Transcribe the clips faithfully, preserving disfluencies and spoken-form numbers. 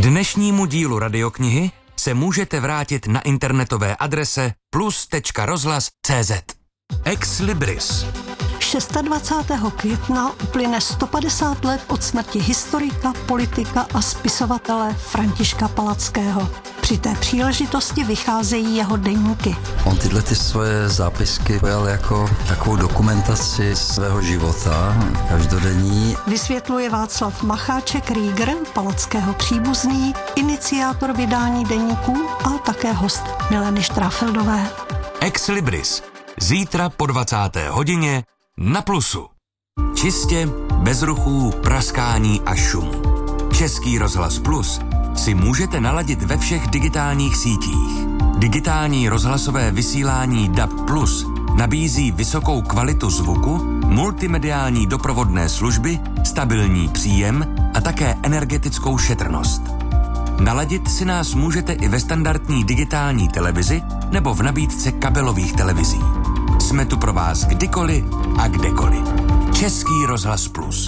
dnešnímu dílu radioknihy se můžete vrátit na internetové adrese plus tečka rozhlas tečka cé zet. Ex Libris. dvacátého šestého května uplyne sto padesát let od smrti historika, politika a spisovatele Františka Palackého. Při té příležitosti vycházejí jeho deníky. On tyhle ty svoje zápisky pojal jako takovou dokumentaci svého života, každodenní. Vysvětluje Václav Macháček-Rieger, Palackého příbuzný, iniciátor vydání deníků a také host Mileny Štráfeldové. Ex Libris. Zítra po dvacáté hodině na Plusu. Čistě, bez ruchů, praskání a šumu. Český rozhlas Plus si můžete naladit ve všech digitálních sítích. Digitální rozhlasové vysílání D A B Plus nabízí vysokou kvalitu zvuku, multimediální doprovodné služby, stabilní příjem a také energetickou šetrnost. Naladit si nás můžete i ve standardní digitální televizi nebo v nabídce kabelových televizí. Jsme tu pro vás kdykoliv a kdekoliv. Český rozhlas Plus.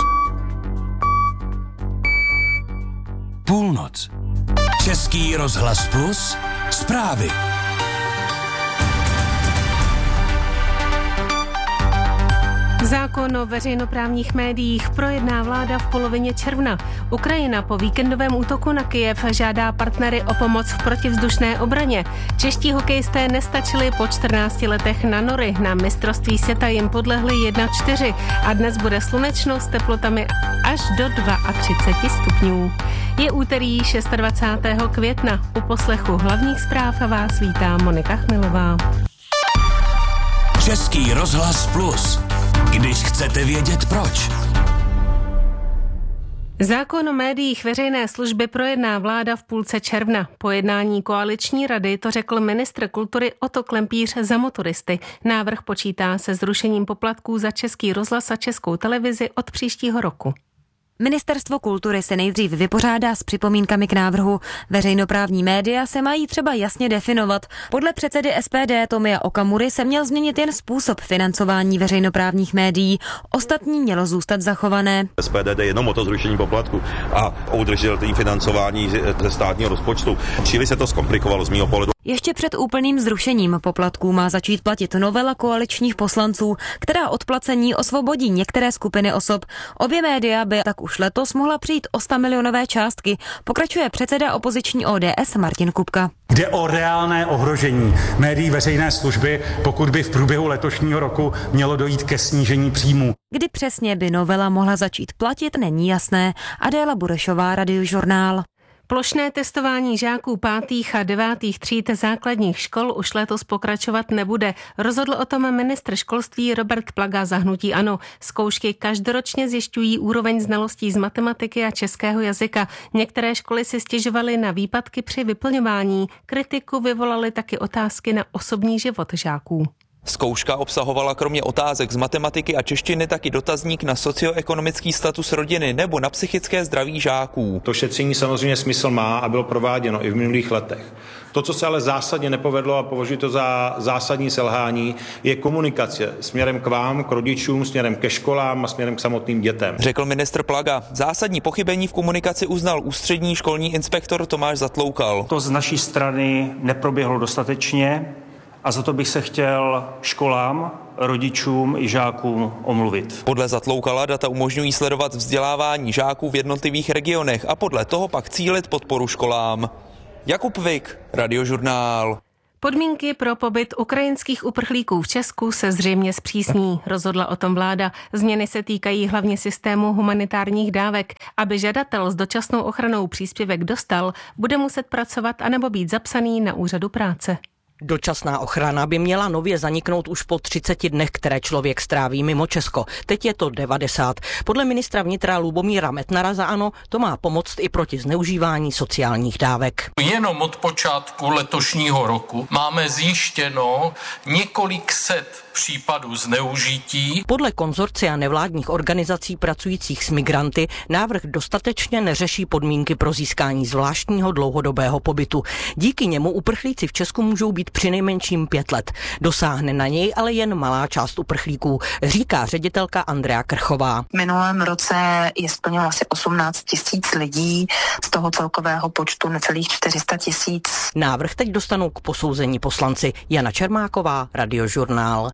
Půlnoc. Český rozhlas Plus. Zprávy. Zákon o veřejnoprávních médiích projedná vláda v polovině června. Ukrajina po víkendovém útoku na Kyjev žádá partnery o pomoc v protivzdušné obraně. Čeští hokejisté nestačili po čtrnácti letech na nory. Na mistrovství světa jim podlehli jedna čtyři a dnes bude slunečno s teplotami až do třicet dva stupňů. Je úterý dvacátého šestého května. U poslechu hlavních zpráv vás vítá Monika Chmilová. Český rozhlas Plus. Když chcete vědět proč. Zákon o médiích veřejné služby projedná vláda v půlce června. Po jednání koaliční rady to řekl ministr kultury Otto Klempíř za motoristy. Návrh počítá se zrušením poplatků za Český rozhlas a Českou televizi od příštího roku. Ministerstvo kultury se nejdřív vypořádá s připomínkami k návrhu. Veřejnoprávní média se mají třeba jasně definovat. Podle předsedy S P D Tomia Okamury se měl změnit jen způsob financování veřejnoprávních médií. Ostatní mělo zůstat zachované. S P D jde jenom o to zrušení poplatku a o udržitelné financování ze státního rozpočtu. Čili se to zkomplikovalo z mýho pohledu. Ještě před úplným zrušením poplatků má začít platit novela koaličních poslanců, která od placení osvobodí některé skupiny osob. Obě média by tak už letos mohla přijít o sto milionové částky, pokračuje předseda opoziční O D S Martin Kupka. Jde o reálné ohrožení médií veřejné služby, pokud by v průběhu letošního roku mělo dojít ke snížení příjmů. Kdy přesně by novela mohla začít platit, není jasné. Adéla Burešová, Radiožurnál. Plošné testování žáků pátých a devátých tříd základních škol už letos pokračovat nebude. Rozhodl o tom ministr školství Robert Plaga za hnutí ANO. Zkoušky každoročně zjišťují úroveň znalostí z matematiky a českého jazyka. Některé školy si stěžovaly na výpadky při vyplňování. Kritiku vyvolaly taky otázky na osobní život žáků. Zkouška obsahovala kromě otázek z matematiky a češtiny taky dotazník na socioekonomický status rodiny nebo na psychické zdraví žáků. To šetření samozřejmě smysl má a bylo prováděno i v minulých letech. To, co se ale zásadně nepovedlo a považuji to za zásadní selhání, je komunikace směrem k vám, k rodičům, směrem ke školám a směrem k samotným dětem. Řekl ministr Plaga. Zásadní pochybení v komunikaci uznal ústřední školní inspektor Tomáš Zatloukal. To z naší strany neproběhlo dostatečně. A za to bych se chtěl školám, rodičům i žákům omluvit. Podle Zatloukala data umožňují sledovat vzdělávání žáků v jednotlivých regionech a podle toho pak cílit podporu školám. Jakub Vik, Radiožurnál. Podmínky pro pobyt ukrajinských uprchlíků v Česku se zřejmě zpřísní, rozhodla o tom vláda. Změny se týkají hlavně systému humanitárních dávek. Aby žadatel s dočasnou ochranou příspěvek dostal, bude muset pracovat anebo být zapsaný na úřadu práce. Dočasná ochrana by měla nově zaniknout už po třiceti dnech, které člověk stráví mimo Česko. Teď je to devadesát. Podle ministra vnitra Lubomíra Metnara za ANO to má pomoct i proti zneužívání sociálních dávek. Jenom od počátku letošního roku máme zjištěno několik set případů zneužití. Podle konzorcia nevládních organizací pracujících s migranty návrh dostatečně neřeší podmínky pro získání zvláštního dlouhodobého pobytu. Díky němu uprchlíci v Česku můžou být přinejmenším pět let. Dosáhne na něj ale jen malá část uprchlíků, říká ředitelka Andrea Krchová. V minulém roce je splnilo asi osmnáct tisíc lidí, z toho celkového počtu necelých čtyři sta tisíc. Návrh teď dostanou k posouzení poslanci. Jana Čermáková, Radiožurnál.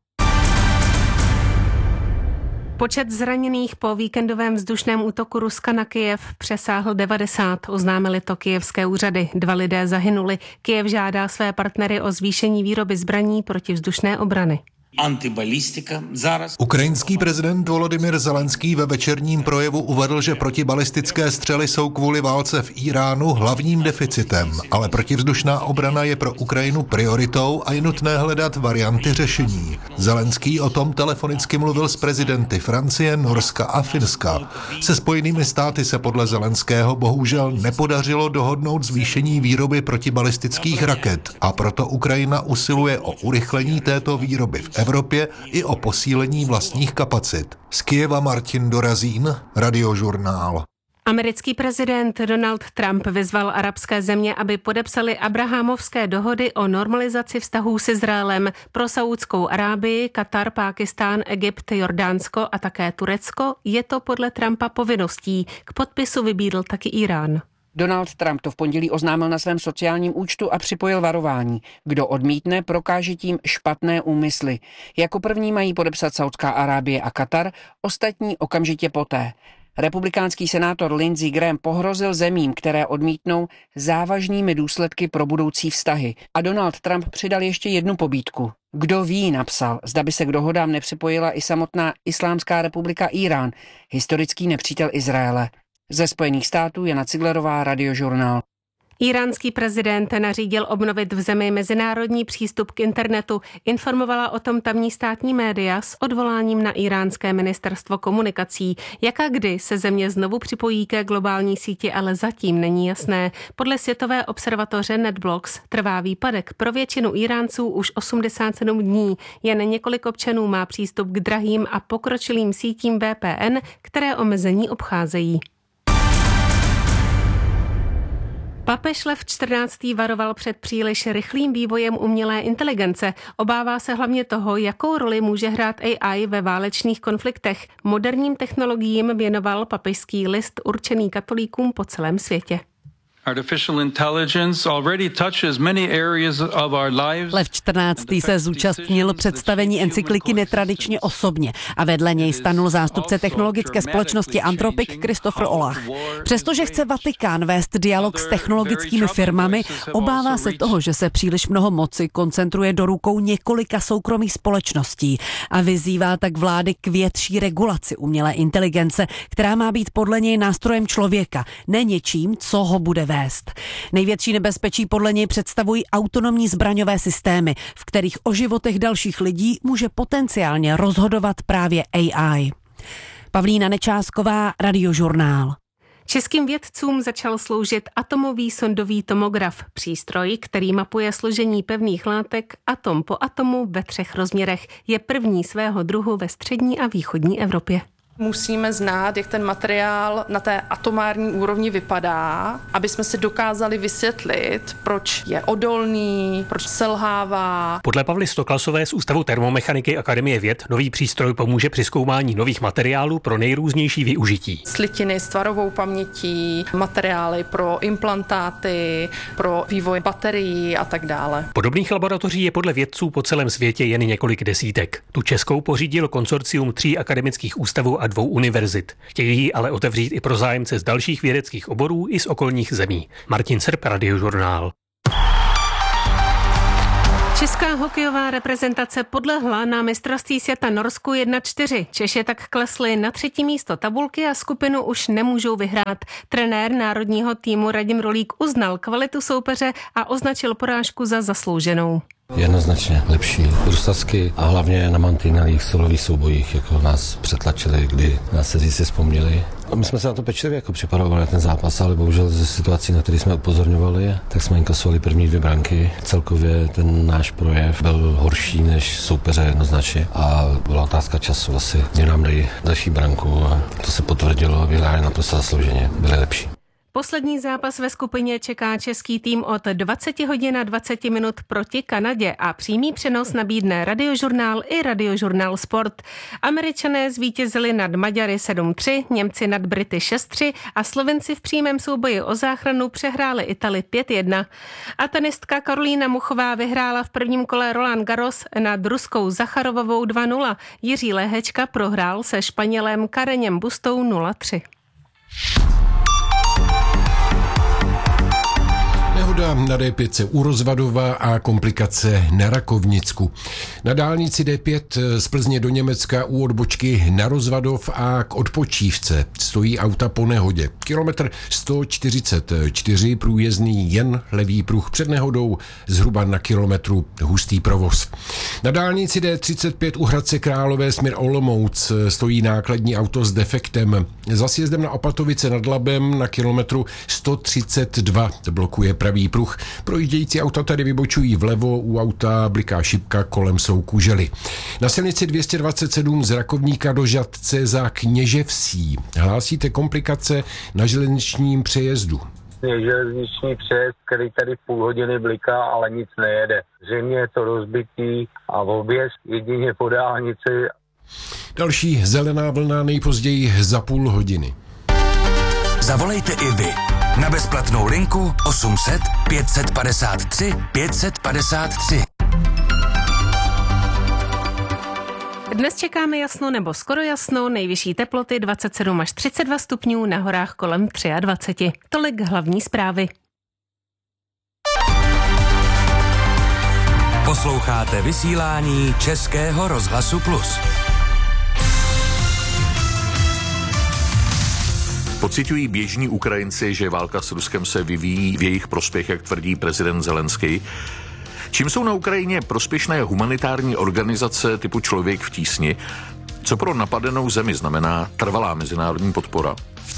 Počet zraněných po víkendovém vzdušném útoku Ruska na Kyjev přesáhl devadesát, oznámili to kyjevské úřady. Dva lidé zahynuli. Kyjev žádá své partnery o zvýšení výroby zbraní protivzdušné obrany. Antibalistika zaraz. Ukrajinský prezident Volodymyr Zelenský ve večerním projevu uvedl, že protibalistické střely jsou kvůli válce v Iránu hlavním deficitem, ale protivzdušná obrana je pro Ukrajinu prioritou a je nutné hledat varianty řešení. Zelenský o tom telefonicky mluvil s prezidenty Francie, Norska a Finska. Se Spojenými státy se podle Zelenského bohužel nepodařilo dohodnout zvýšení výroby protibalistických raket a proto Ukrajina usiluje o urychlení této výroby v Evropě i o posílení vlastních kapacit. Z Kyjeva Martin Dorazín, Radiožurnál. Americký prezident Donald Trump vyzval arabské země, aby podepsali abrahamovské dohody o normalizaci vztahů s Izraelem. Pro Saúdskou Arábii, Katar, Pákistán, Egypt, Jordánsko a také Turecko je to podle Trumpa povinností. K podpisu vybídl taky Irán. Donald Trump to v pondělí oznámil na svém sociálním účtu a připojil varování. Kdo odmítne, prokáže tím špatné úmysly. Jako první mají podepsat Saúdská Arábie a Katar, ostatní okamžitě poté. Republikánský senátor Lindsey Graham pohrozil zemím, které odmítnou, závažnými důsledky pro budoucí vztahy. A Donald Trump přidal ještě jednu pobídku. Kdo ví, napsal, zda by se k dohodám nepřipojila i samotná Islámská republika Irán, historický nepřítel Izraele. Ze Spojených států Jana Ciglerová, Radiožurnál. Iránský prezident nařídil obnovit v zemi mezinárodní přístup k internetu. Informovala o tom tamní státní média s odvoláním na iránské ministerstvo komunikací. Jak a kdy se země znovu připojí ke globální síti, ale zatím není jasné. Podle světové observatoře NetBlocks trvá výpadek pro většinu Iránců už osmdesát sedm dní. Jen několik občanů má přístup k drahým a pokročilým sítím V P N, které omezení obcházejí. Papež Lev čtrnáctý varoval před příliš rychlým vývojem umělé inteligence. Obává se hlavně toho, jakou roli může hrát A I ve válečných konfliktech. Moderním technologiím věnoval papežský list určený katolíkům po celém světě. Lev čtrnáctý se zúčastnil představení encykliky netradičně osobně a vedle něj stanul zástupce technologické společnosti Anthropic Christopher Olach. Přestože chce Vatikán vést dialog s technologickými firmami, obává se toho, že se příliš mnoho moci koncentruje do rukou několika soukromých společností a vyzývá tak vlády k větší regulaci umělé inteligence, která má být podle něj nástrojem člověka, ne něčím, co ho bude vést. Největší nebezpečí podle něj představují autonomní zbraňové systémy, v kterých o životech dalších lidí může potenciálně rozhodovat právě A I. Pavlína Nečásková, Radiožurnál. Českým vědcům začal sloužit atomový sondový tomograf, přístroj, který mapuje složení pevných látek atom po atomu ve třech rozměrech. Je první svého druhu ve střední a východní Evropě. Musíme znát, jak ten materiál na té atomární úrovni vypadá, aby jsme si dokázali vysvětlit, proč je odolný, proč selhává. Podle Pavly Stoklasové z Ústavu termomechaniky Akademie věd nový přístroj pomůže při zkoumání nových materiálů pro nejrůznější využití. Slitiny s tvarovou pamětí, materiály pro implantáty, pro vývoj baterií a tak dále. Podobných laboratoří je podle vědců po celém světě jen několik desítek. Tu českou pořídil konsorcium tří akademických ústavů a dvou univerzit. Chtějí ji ale otevřít i pro zájemce z dalších vědeckých oborů i z okolních zemí. Martin Serp, Radiožurnál. Česká hokejová reprezentace podlehla na mistrovství světa Norsku jedna čtyři. Češi tak klesli na třetí místo tabulky a skupinu už nemůžou vyhrát. Trenér národního týmu Radim Rolík uznal kvalitu soupeře a označil porážku za zaslouženou. Jednoznačně lepší bruslacky a hlavně na mantinelích solových soubojích, jako nás přetlačili, kdy nás se si vzpomněli. My jsme se na to pečlivě jako připravovali na ten zápas, ale bohužel ze situací, na které jsme upozorňovali, tak jsme inkasovali první dvě branky. Celkově ten náš projev byl horší než soupeře jednoznačně a byla otázka času asi, kdy nám dají další branku a to se potvrdilo a vyhráli naprosto zaslouženě, byli lepší. Poslední zápas ve skupině čeká český tým od dvacet hodin a dvacet minut proti Kanadě a přímý přenos nabídne Radiožurnál i Radiožurnál Sport. Američané zvítězili nad Maďary sedm tři, Němci nad Brity šest tři a Slovenci v přímém souboji o záchranu přehráli Itali pět jedna. A tenistka Karolína Muchová vyhrála v prvním kole Roland Garros nad Ruskou Zacharovovou dva nula. Jiří Lehečka prohrál se Španělem Kareněm Bustou nula tři. Nehoda na D pět u Rozvadova a komplikace na Rakovnicku. Na dálnici D pět z Plzně do Německa u odbočky na Rozvadov a k Odpočívce stojí auta po nehodě. Kilometr sto čtyřicet čtyři, průjezdný jen levý pruh, před nehodou zhruba na kilometru hustý provoz. Na dálnici D třicet pět u Hradce Králové směr Olomouc stojí nákladní auto s defektem. Za sjezdem na Opatovice nad Labem na kilometru sto třicet dva blokuje pravý pruh. Projíždějící auta tady vybočují vlevo, u auta bliká šipka, kolem jsou kužely. Na silnici dvě stě dvacet sedm z Rakovníka do Žatce za Kněževsí hlásíte komplikace na železničním přejezdu. Je železniční přejezd, který tady půl hodiny bliká, ale nic nejede. Zřejmě je to rozbitý a objezd jedině po dálnici. Další zelená vlna nejpozději za půl hodiny. Zavolejte i vy na bezplatnou linku osm set pět padesát tři pět padesát tři. Dnes čekáme jasno nebo skoro jasno, nejvyšší teploty dvacet sedm až třicet dva stupňů, na horách kolem dvacet tři. Tolik hlavní zprávy. Posloucháte vysílání Českého rozhlasu Plus. Pociťují běžní Ukrajinci, že válka s Ruskem se vyvíjí v jejich prospěch, jak tvrdí prezident Zelenský. Čím jsou na Ukrajině prospěšné humanitární organizace typu Člověk v tísni? Co pro napadenou zemi znamená trvalá mezinárodní podpora?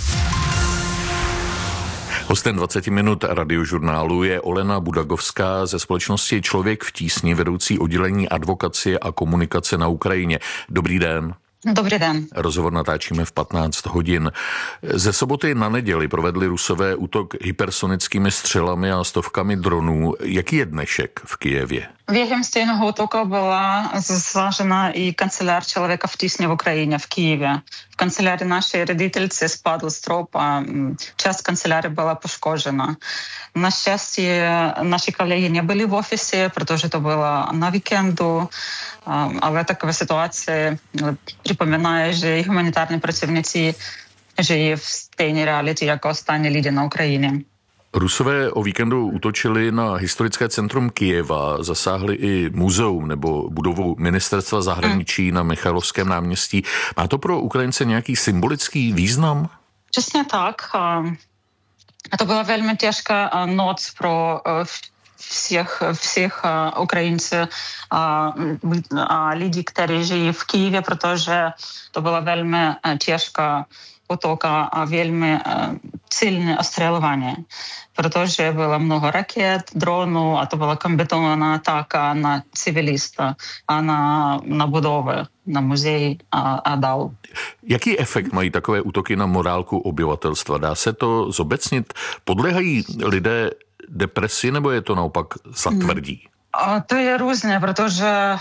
Hostem dvacet minut Radiožurnálu je Olena Budagovská ze společnosti Člověk v tísni, vedoucí oddělení advokacie a komunikace na Ukrajině. Dobrý den. Dobrý den. Rozhovor natáčíme v patnáct hodin. Ze soboty na neděli provedli Rusové útok hypersonickými střelami a stovkami dronů. Jaký je dnešek v Kyjevě? Během stejného útoku byla zasažena i kancelář Člověka v tísni v Ukrajině, v Kyjevě. V kanceláři naší ředitelce spadl strop a část kanceláře byla poškozena. Naštěstí naši kolegy nebyli v ofisi, protože to bylo na víkendu, ale taková situace připomíná, že i humanitární pracovníci žijí v stejné realitě jako ostatní lidi na Ukrajině. Rusové o víkendu útočili na historické centrum Kyjeva, zasáhli i muzeum nebo budovu ministerstva zahraničí mm. na Michailovském náměstí. Má to pro Ukrajince nějaký symbolický význam? Přesně tak. To byla velmi těžká noc pro všech, všech Ukrajinců a, a lidi, kteří žijí v Kyjevě, protože to byla velmi těžká útoka a velmi silné ostřelování, protože bylo mnoho raket, dronů, a to byla kombinovaná ataka na civilista a na, na budovy, na muzej a, a dál. Jaký efekt mají takové útoky na morálku obyvatelstva? Dá se to zobecnit? Podléhají lidé depresi, nebo je to naopak zatvrdí? A to je různé, protože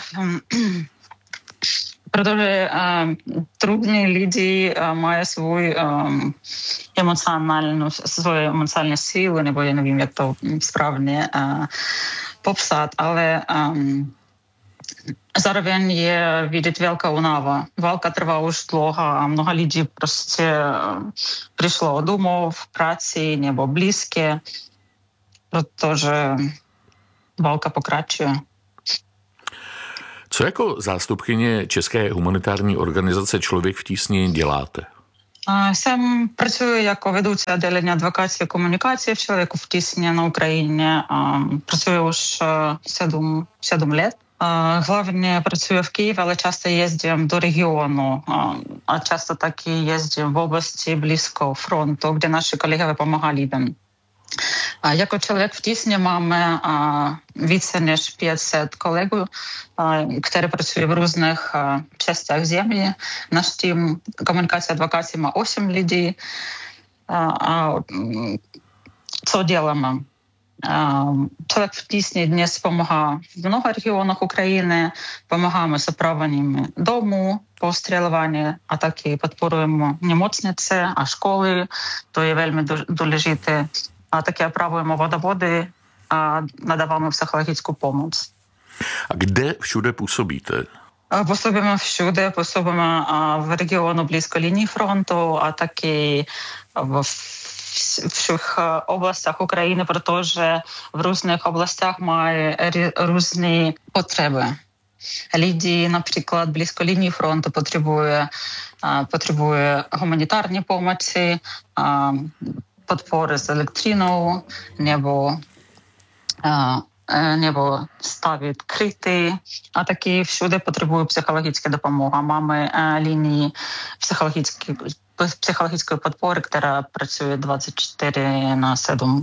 protože uh, trudní lidi uh, mají svůj um, emocionální, svoje emocionální sílu, nebo já nevím, jak to správně uh, popsat, ale um, zároveň je vidět velká únava. Válka trvá už dlouho a mnoho lidí prostě uh, přišlo domov, práci nebo blízké, protože válka pokračuje. Co jako zástupkyně České humanitární organizace Člověk v tísni děláte? Jsem pracuji jako vedoucí oddělení advokacie a komunikace v Člověku v tísni na Ukrajině. Pracuji už sedm, sedm let. Hlavně pracuji v Kyjevě, ale často jezdím do regionu a často taky jezdím v oblasti blízko frontu, kde naši колеги pomáhají lidem. Jako Člověk v tísni máme a, více než pět set kolegů, a, které pracují v různých a, částech země. Náš tým komunikace advokacie má osm lidí. A co děláme? Člověk v tísni dnes pomáhá v mnoha regionech Ukrajiny, pomáháme s opravením domů po střelování a taky podporujeme nemocnice a školy, to je velmi důležité. A taky opravujeme vodovody a nadáváme psychologickou pomoc. A kde všude působíte? Působíme všude, působíme v regionu blízko linii frontu a taky v všech областях України, protože v různých oblastech mají různé potřeby. Lidi například blízko linii frontu potřebuje, potřebuje humanitární pomoci, podpory s elektřinou nebo nebo stavit kryty, a taky všude potřebují psychologické допомоги. Máme linii psychologické psychologické podpory, která pracuje dvacet čtyři na sedm.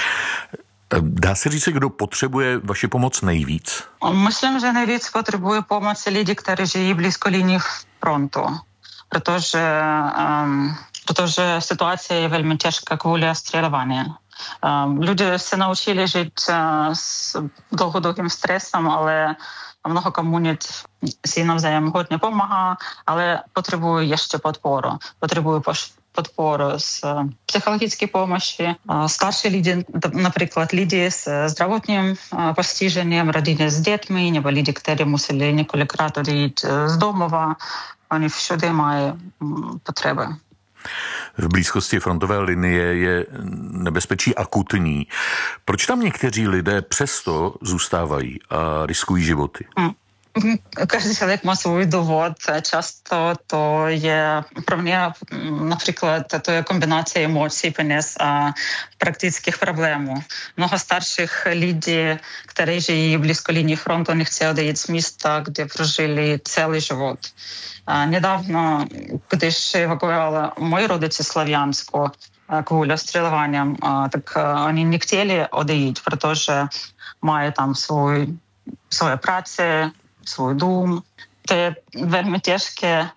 Dá se říct, kdo potřebuje vaši pomoc nejvíc? Myslím, že nejvíc potřebuje pomoc lidi, kteří žijí blízko linii frontu, protože, um, protože situace je velmi těžká kvůli střelování. Um, люди se naučili žít uh, s dlouhodobým stresem, ale mnoho komunit si navzájem hodně pomáhá, ale potřebují ještě podporu. Potřebují podporu z psychologické pomoci. Starší lidi, například lidi s zdravotním postižením, rodiny s dětmi, nebo lidi, kteří museli několikrát odejít z domova, oni všude mají potřeby. V blízkosti frontové linie je nebezpečí akutní. Proč tam někteří lidé přesto zůstávají a riskují životy? Hmm. Každý člověk má svůj důvod. Často to je, pro mě například, to je kombinace emocí, peněz a praktických problémů. Mnoho starších lidí, kteří žijí blízko linii frontu, nechtějí odejít z místa, kde prožili celý život. A недавно, když evakuovali moji rodiče Sloviansko kvůli střelování, tak oni nechtěli odejít, protože mají tam svůj, svoje práce, svůj dům. To je velmi těžké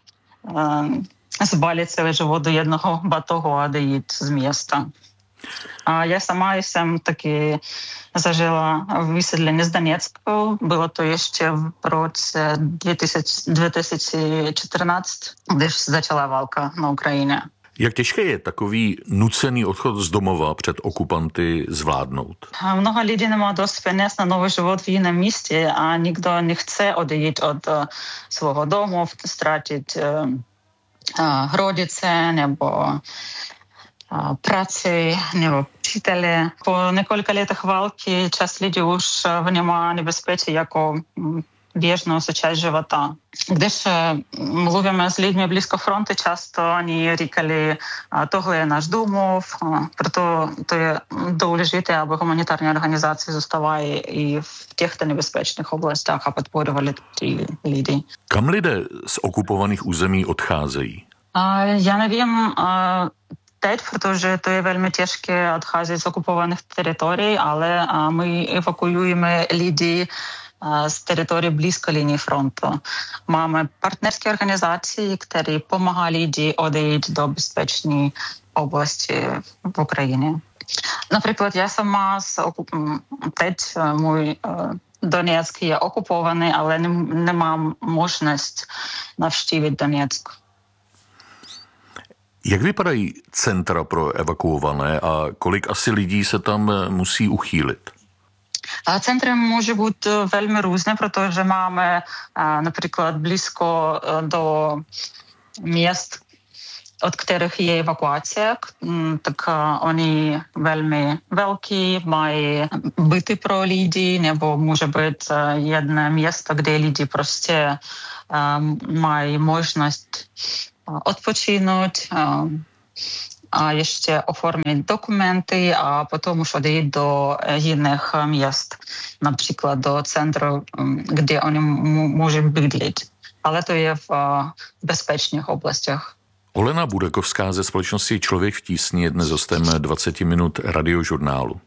zbalit celý život do jednoho batohu a odejít z města. A já sama jsem taky zažila vysídlení z Donecku. Bylo to ještě v roce dva tisíce čtrnáct, když začala válka na Ukrajině. Jak těžké je takový nucený odchod z domova před okupanty zvládnout? Mnoho lidí nemá dost peněz na nový život v jiném místě a nikdo nechce odejít od svého domu, ztratit uh, rodiče nebo práci nebo přítele. Po několika letech války část lidí už vnímá nebezpečí jako běžnou součást života. Když mluvíme s lidmi blízko frontu, často oni říkali, tohle je náš domov, proto to je důležité, aby humanitární organizace zůstávají i v těchto nebezpečných oblastech a podporovali ty lidi. Kam lidé z okupovaných území odcházejí? Já nevím, teď, protože to je velmi těžké odcházet z okupovaných teritorií, ale my evakuujeme lidi z teritorii blízko linii frontu. Máme partnerské organizace, které pomáhají lidi odejít do bezpečné oblasti v Ukrajině. Například já sama teď můj Donetsk je okupovaný, ale nemám možnost navštívit Donetsk. Jak vypadají centra pro evakuované a kolik asi lidí se tam musí uchýlit? Centry může být velmi různé, protože máme například blízko do měst, od kterých je evakuace, tak oni velmi velký, mají byty pro lidi, nebo může být jedno město, kde lidi prostě mají možnost odpočinout a ještě oformit dokumenty a potom už odejít do jiných měst, například do centru, kde oni můžou bydlet. Ale to je v bezpečných oblastech. Olena Budekovská ze společnosti Člověk v tísni je dnes hostem dvacet minut radiožurnálu.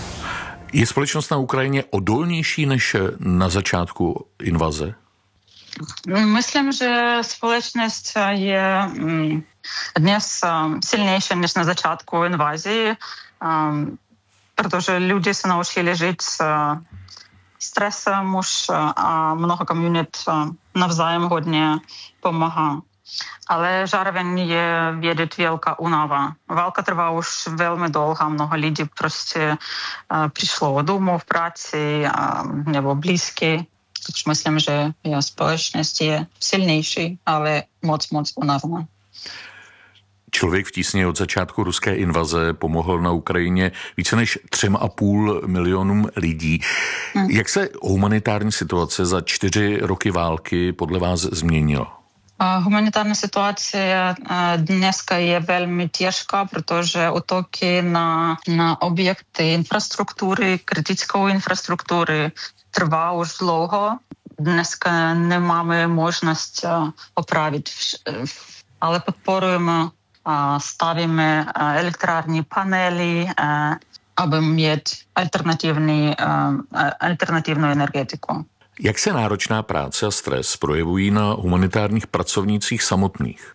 Je společnost na Ukrajině odolnější než na začátku invaze? Myslím, že společnost je dnes silnější než na začátku invazie, protože lidi se naučili žít s stresem už a mnoho komunit navzájem hodně pomáhá. Ale zároveň je vidět velká únava. Válka trvá už velmi dlouho, mnoho lidí prostě přišlo domů v práci nebo blízky. Takže myslím, že je společnost je silnější, ale moc, moc unavná. Člověk v tísni od začátku ruské invaze pomohl na Ukrajině více než třem a půl milionům lidí. Hmm. Jak se humanitární situace za čtyři roky války podle vás změnila? Humanitární situace dneska je velmi těžká, protože útoky na, na objekty infrastruktury, kritickou infrastruktury trvá už dlouho. Dneska nemáme možnost opravit, ale podporujeme, stavíme elektrární panely, aby mít alternativní, alternativní energetiku. Jak se náročná práce a stres projevují na humanitárních pracovnících samotných?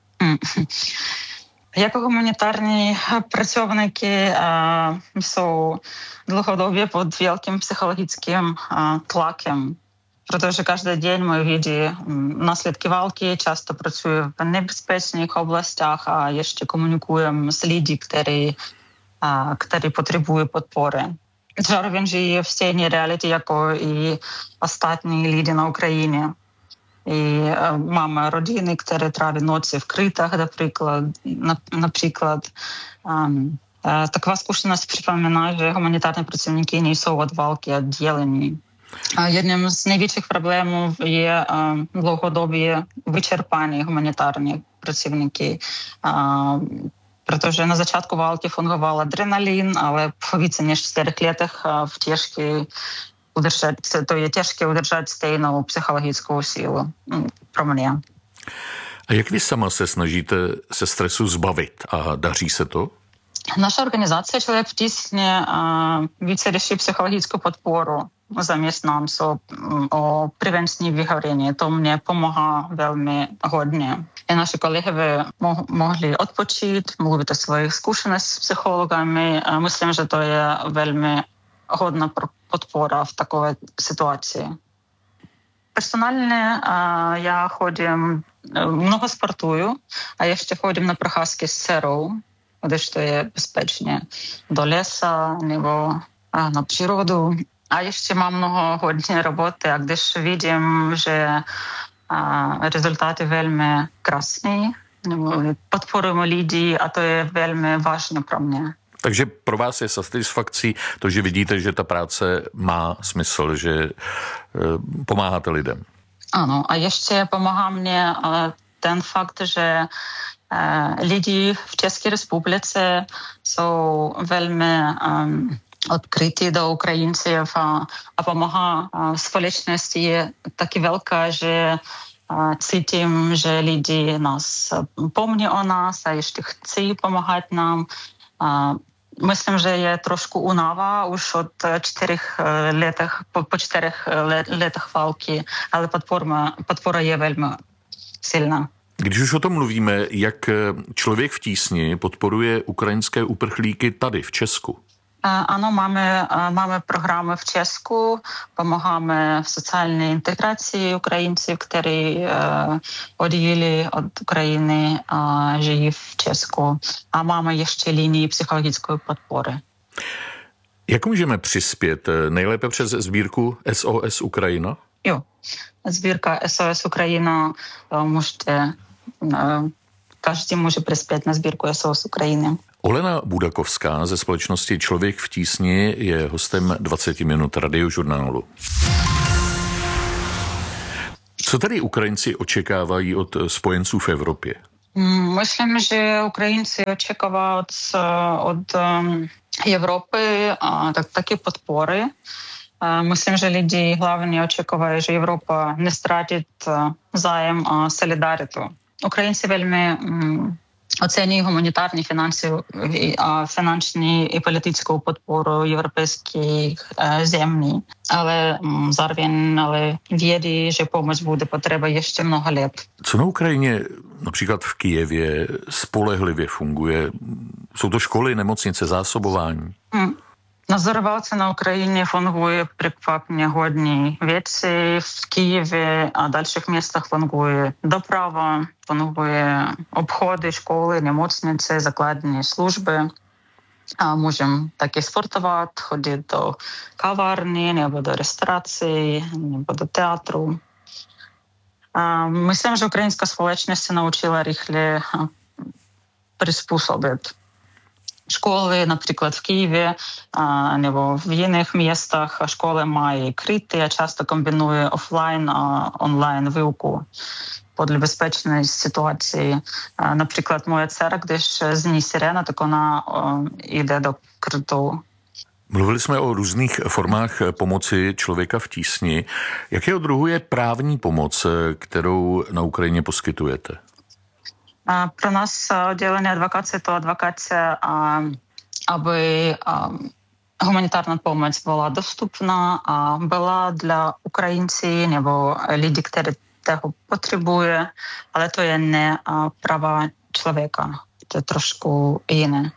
Jako humanitární pracovníky jsou dlouhodobě pod velkým psychologickým tlakem, protože každý den my vidí následky války, často pracují v nebezpečných oblastech a ještě komunikujeme s lidmi, kteří, kteří potřebují podpory. Zároveň žijí v stejné realitě jako i ostatní lidi na Ukrajině. I máme rodiny, které tráví noci v krytách, například. například. Taková zkušenost připomíná, že humanitární pracovníky nejsou od války oddělení. Jedním z největších problémů je dlouhodobě vyčerpání humanitárních pracovníků. Protože na začátku války fungoval adrenalin, ale po více než čtyřech letech v těžké udržet, to je těžké udržet stejnou psychologickou sílu pro mě. A jak vy sama se snažíte se stresu zbavit a daří se to? Naša organizace Člověk v tísni více řeší psychologickou podporu zaměstnanců o prevenční vyhoření. To mě pomáhá velmi hodně. I naši kolegové mo- mohli odpočít, mluvit o svých zkušenostech s psychologami. Myslím, že to je velmi hodná podpora v takové situaci. Personálně já chodím, mnoho sportuju, a ještě chodím na procházky s dcerou, když to je bezpečně, do lesa nebo na přírodu. A ještě mám mnoho hodně roboty, a když vidím, že rezultaty velmi krásné, podporujeme lidi a to je velmi vážné pro mě. Takže pro vás je satisfakcí to, že vidíte, že ta práce má smysl, že pomáháte lidem. Ano, a ještě pomáhá mě ten fakt, že lidi v České republice jsou velmi um, odkrytí do Ukrajinců a, a pomáhá společnosti je taky velká, že cítím, že lidi nás pomní o nás a ještě chci pomáhat nám. Myslím, že je trošku únava už od čtyřech letech, po, po čtyřech letech války, ale podpora, podpora je velmi silná. Když už o tom mluvíme, jak Člověk v tísni podporuje ukrajinské uprchlíky tady v Česku? Ano, máme, máme programy v Česku, pomáháme v sociální integraci Ukrajinců, kteří odjeli od Ukrajiny a žijí v Česku. A máme ještě linii psychologické podpory. Jak můžeme přispět? Nejlépe přes sbírku S O S Ukrajina? Jo, sbírka S O S Ukrajina, můžete, každý může přispět na sbírku S O S Ukrajiny. Olena Budakovská ze společnosti Člověk v tísni je hostem dvacet minut Radiožurnálu. Co tady Ukrajinci očekávají od spojenců v Evropě? Myslím, že Ukrajinci očekávají od Evropy tak, taky podpory. Myslím, že lidi hlavně očekávají, že Evropa не стратить zájem a solidaritu. Ukrajinci velmi оцінює гуманітарні фінанси, фінансову і політичну підпору європейських землі. Але зараз він але вірить, що допомога буде потреба ще много лет. Co na Ukrajině, například v Kyjevě, spolehlivě funguje? Jsou to školy, nemocnice, zásobování? Hmm. Назарвався на Україні, фунгує приквапні годні віці в Києві, а дальших містах фунгує доправа, фунгує обходи, школи, немоцниці, закладні служби. А можемо так і спортувати, ходити до каварні, або до ресторації, або до театру. Myslím, že ukrajinská společnost se naučila rychle přizpůsobit. Школи, наприклад, в Києві а, nebo в інших містах школи мають крити, а часто комбінує офлайн, а онлайн вивку для безпечної ситуації. А, наприклад, моя дцера, де ж зні сирена, так вона о, йде до криту. Mluvili jsme o různých formách pomoci člověka v tísni. Jakého druhu je právní pomoc, kterou na Ukrajině poskytujete? Про нас відділення адвокації, то адвокація, аби гуманітарна допомога була доступна, була для українців або людей, які того потребують, але то є не права чоловіка, це трошки інше.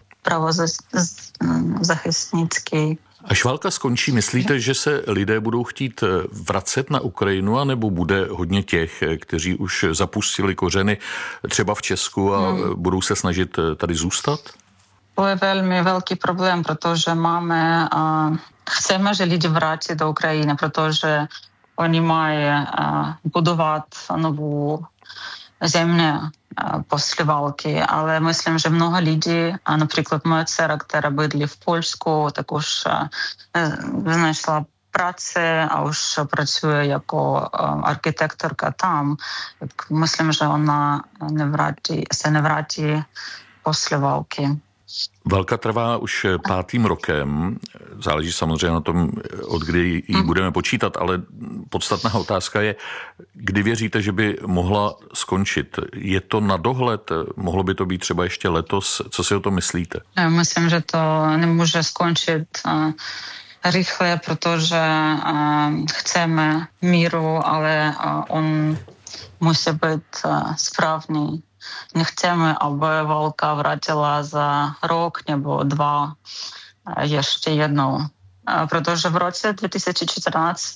Правозахисницький. Až válka skončí, myslíte, že se lidé budou chtít vracet na Ukrajinu, anebo bude hodně těch, kteří už zapustili kořeny třeba v Česku a hmm. budou se snažit tady zůstat? To je velmi velký problém, protože máme, uh, chceme, že lidi vrátí do Ukrajiny, protože oni mají uh, budovat novou země после války, ale myslím, že mnoho lidí, a například moje dcera, která bydlí v Polsku, tak už znайшла práci a už pracuje jako architektorka tam. Tak myslím, že ona nevrátí, se nevrátí после války. Válka trvá už pátým rokem, záleží samozřejmě na tom, od kdy ji hmm. budeme počítat, ale podstatná otázka je, kdy věříte, že by mohla skončit? Je to na dohled? Mohlo by to být třeba ještě letos? Co si o tom myslíte? Já myslím, že to nemůže skončit uh, rychle, protože uh, chceme míru, ale uh, on musí být uh, správný. Nechceme, aby válka vrátila za rok nebo dva ještě jednou. Protože v roce dva tisíce čtrnáct,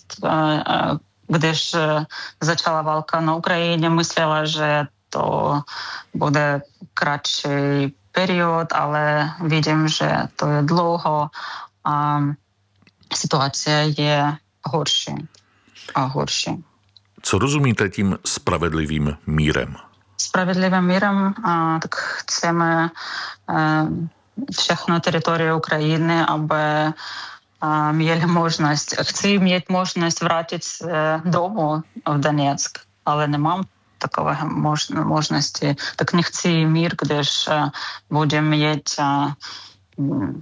když začala válka na Ukrajině, myslela, že to bude kratší period, ale vidím, že to je dlouho a situace je horší a horší. Co rozumíte tím spravedlivým mírem? Spravedlivým mírem, a, tak chceme a, všechno teritorie Ukrajiny, aby a, měli možnost, chci mít možnost vrátit se domů v Donetsk, ale nemám takové mož, možnosti. Tak nechci mír, když a, budeme mít a, m,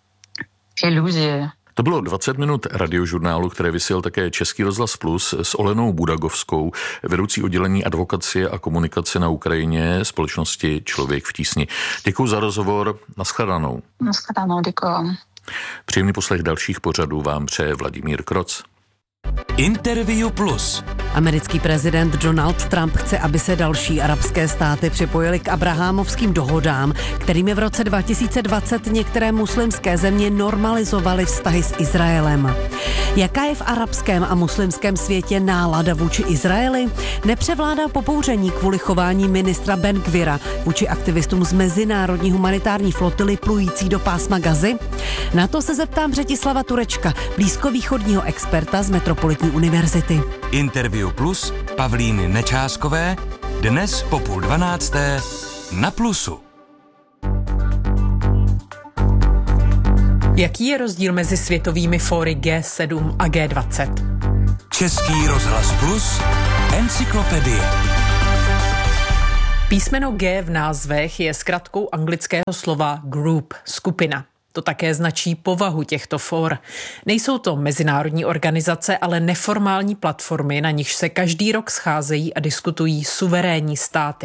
iluzie. To bylo dvacet minut radiožurnálu, které vysílal také Český rozhlas Plus s Olenou Budagovskou, vedoucí oddělení advokacie a komunikace na Ukrajině společnosti Člověk v tísni. Děkuji za rozhovor, nashledanou. Nashledanou, děkuji. Příjemný poslech dalších pořadů vám přeje Vladimír Kroc. Interview Plus. Americký prezident Donald Trump chce, aby se další arabské státy připojily k abrahamovským dohodám, kterými v roce dva tisíce dvacet některé muslimské země normalizovaly vztahy s Izraelem. Jaká je v arabském a muslimském světě nálada vůči Izraeli? Nepřevládá popouření kvůli chování ministra Ben Gvira vůči aktivistům z mezinárodní humanitární flotily plující do pásma Gazy? Na to se zeptám Břetislava Turečka, blízkovýchodního experta z Metropolitní univerzity. Interview Plus Pavlíny Nečáskové dnes po půl dvanácté na Plusu. Jaký je rozdíl mezi světovými fóry G sedm a G dvacet? Český rozhlas Plus, encyklopedie. Písmeno G v názvech je zkratkou anglického slova group, skupina. To také značí povahu těchto fór. Nejsou to mezinárodní organizace, ale neformální platformy, na nichž se každý rok scházejí a diskutují suverénní státy.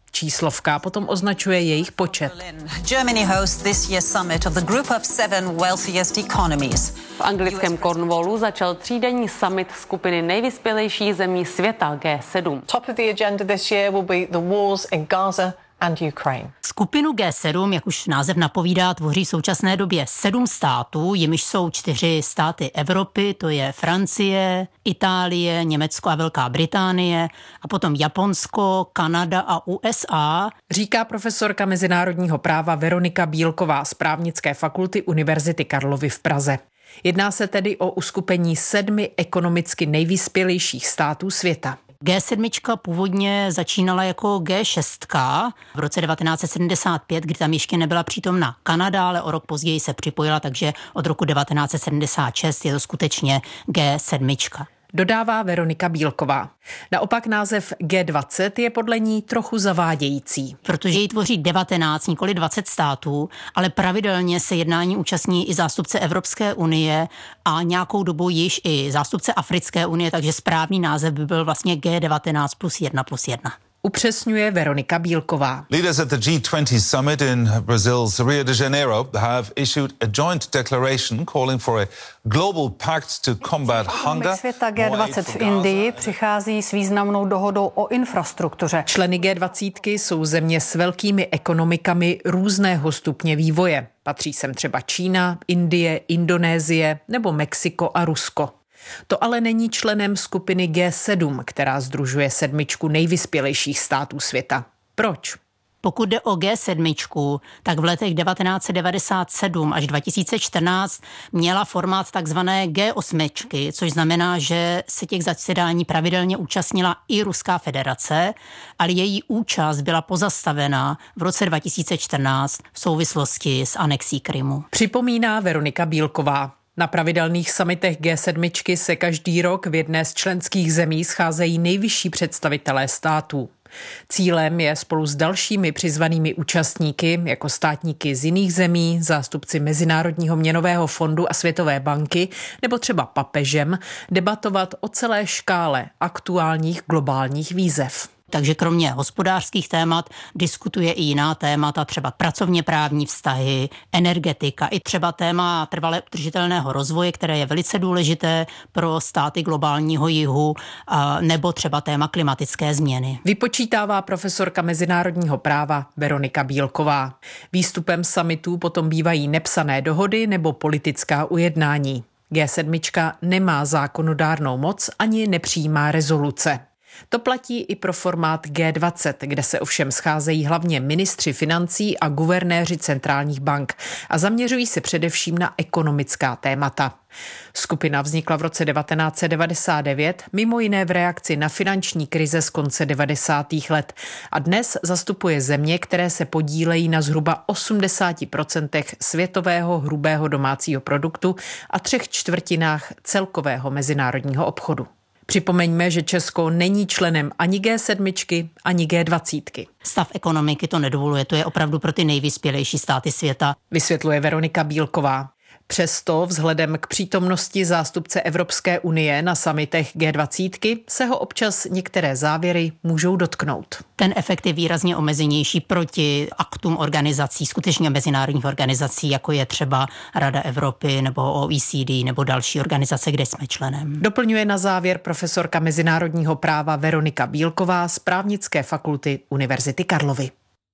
Číslovka potom označuje jejich počet. Germany hosts this year's summit of the group of seven wealthiest economies. V anglickém Cornwallu začal třídenní summit skupiny nejvyspělejších zemí světa G sedm. Top of the agenda this year will be the wars in Gaza and Ukraine. Skupinu G sedm, jak už název napovídá, tvoří v současné době sedm států, jimiž jsou čtyři státy Evropy, to je Francie, Itálie, Německo a Velká Británie, a potom Japonsko, Kanada a U S A. Říká profesorka mezinárodního práva Veronika Bílková z právnické fakulty Univerzity Karlovy v Praze. Jedná se tedy o uskupení sedmi ekonomicky nejvyspělejších států světa. G sedm původně začínala jako G šest v roce devatenáct set sedmdesát pět, kdy tam ještě nebyla přítomna Kanada, ale o rok později se připojila, takže od roku devatenáct set sedmdesát šest je to skutečně G sedm. Dodává Veronika Bílková. Naopak název G dvacet je podle ní trochu zavádějící. Protože ji tvoří devatenáct, nikoli dvacet států, ale pravidelně se jednání účastní i zástupce Evropské unie a nějakou dobu již i zástupce Africké unie, takže správný název by byl vlastně G devatenáct plus jedna plus jedna. Upřesňuje Veronika Bílková. Leaders at the G twenty summit in Brazil's Rio de Janeiro have issued a joint declaration calling for a global pact to combat hunger. Světa G dvacet v Indii přichází s významnou dohodou o infrastruktuře. Členy G dvacet jsou země s velkými ekonomikami různého stupně vývoje. Patří sem třeba Čína, Indie, Indonésie nebo Mexiko a Rusko. To ale není členem skupiny G sedm, která sdružuje sedmičku nejvyspělejších států světa. Proč? Pokud jde o G sedm, tak v letech devatenáct set devadesát sedm až dva tisíce čtrnáct měla formát takzvané G osm, což znamená, že se těch zasedání pravidelně účastnila i Ruská federace, ale její účast byla pozastavena v roce dva tisíce čtrnáct v souvislosti s anexí Krymu. Připomíná Veronika Bílková. Na pravidelných summitech G sedm se každý rok v jedné z členských zemí scházejí nejvyšší představitelé států. Cílem je spolu s dalšími přizvanými účastníky, jako státníky z jiných zemí, zástupci Mezinárodního měnového fondu a Světové banky nebo třeba papežem, debatovat o celé škále aktuálních globálních výzev. Takže kromě hospodářských témat diskutuje i jiná témata, třeba pracovně právní vztahy, energetika, i třeba téma trvale udržitelného rozvoje, které je velice důležité pro státy globálního jihu, nebo třeba téma klimatické změny. Vypočítává profesorka mezinárodního práva Veronika Bílková. Výstupem summitů potom bývají nepsané dohody nebo politická ujednání. G sedm nemá zákonodárnou moc ani nepřijímá rezoluce. To platí i pro formát G dvacet, kde se ovšem scházejí hlavně ministři financí a guvernéři centrálních bank a zaměřují se především na ekonomická témata. Skupina vznikla v roce devatenáct set devadesát devět, mimo jiné v reakci na finanční krize z konce devadesátých let a dnes zastupuje země, které se podílejí na zhruba osmdesáti procentech světového hrubého domácího produktu a třech čtvrtinách celkového mezinárodního obchodu. Připomeňme, že Česko není členem ani G sedm, ani G dvacet. Stav ekonomiky to nedovoluje, to je opravdu pro ty nejvyspělejší státy světa. Vysvětluje Veronika Bílková. Přesto vzhledem k přítomnosti zástupce Evropské unie na summitech G dvacet se ho občas některé závěry můžou dotknout. Ten efekt je výrazně omezenější proti aktům organizací, skutečně mezinárodních organizací, jako je třeba Rada Evropy nebo O E C D nebo další organizace, kde jsme členem. Doplňuje na závěr profesorka mezinárodního práva Veronika Bílková z právnické fakulty Univerzity Karlovy.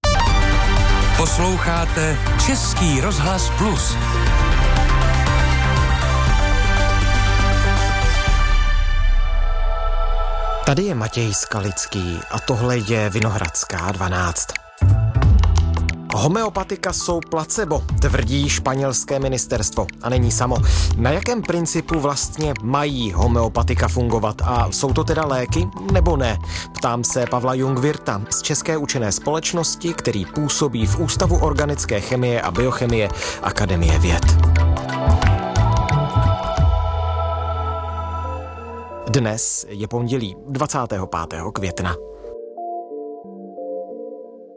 Posloucháte Český rozhlas Plus. Tady je Matěj Skalický a tohle je Vinohradská dvanáct. Homeopatika jsou placebo, tvrdí španělské ministerstvo. A není samo. Na jakém principu vlastně mají homeopatika fungovat? A jsou to teda léky nebo ne? Ptám se Pavla Jungwirta z České učené společnosti, který působí v Ústavu organické chemie a biochemie Akademie věd. Dnes je pondělí dvacátého pátého května.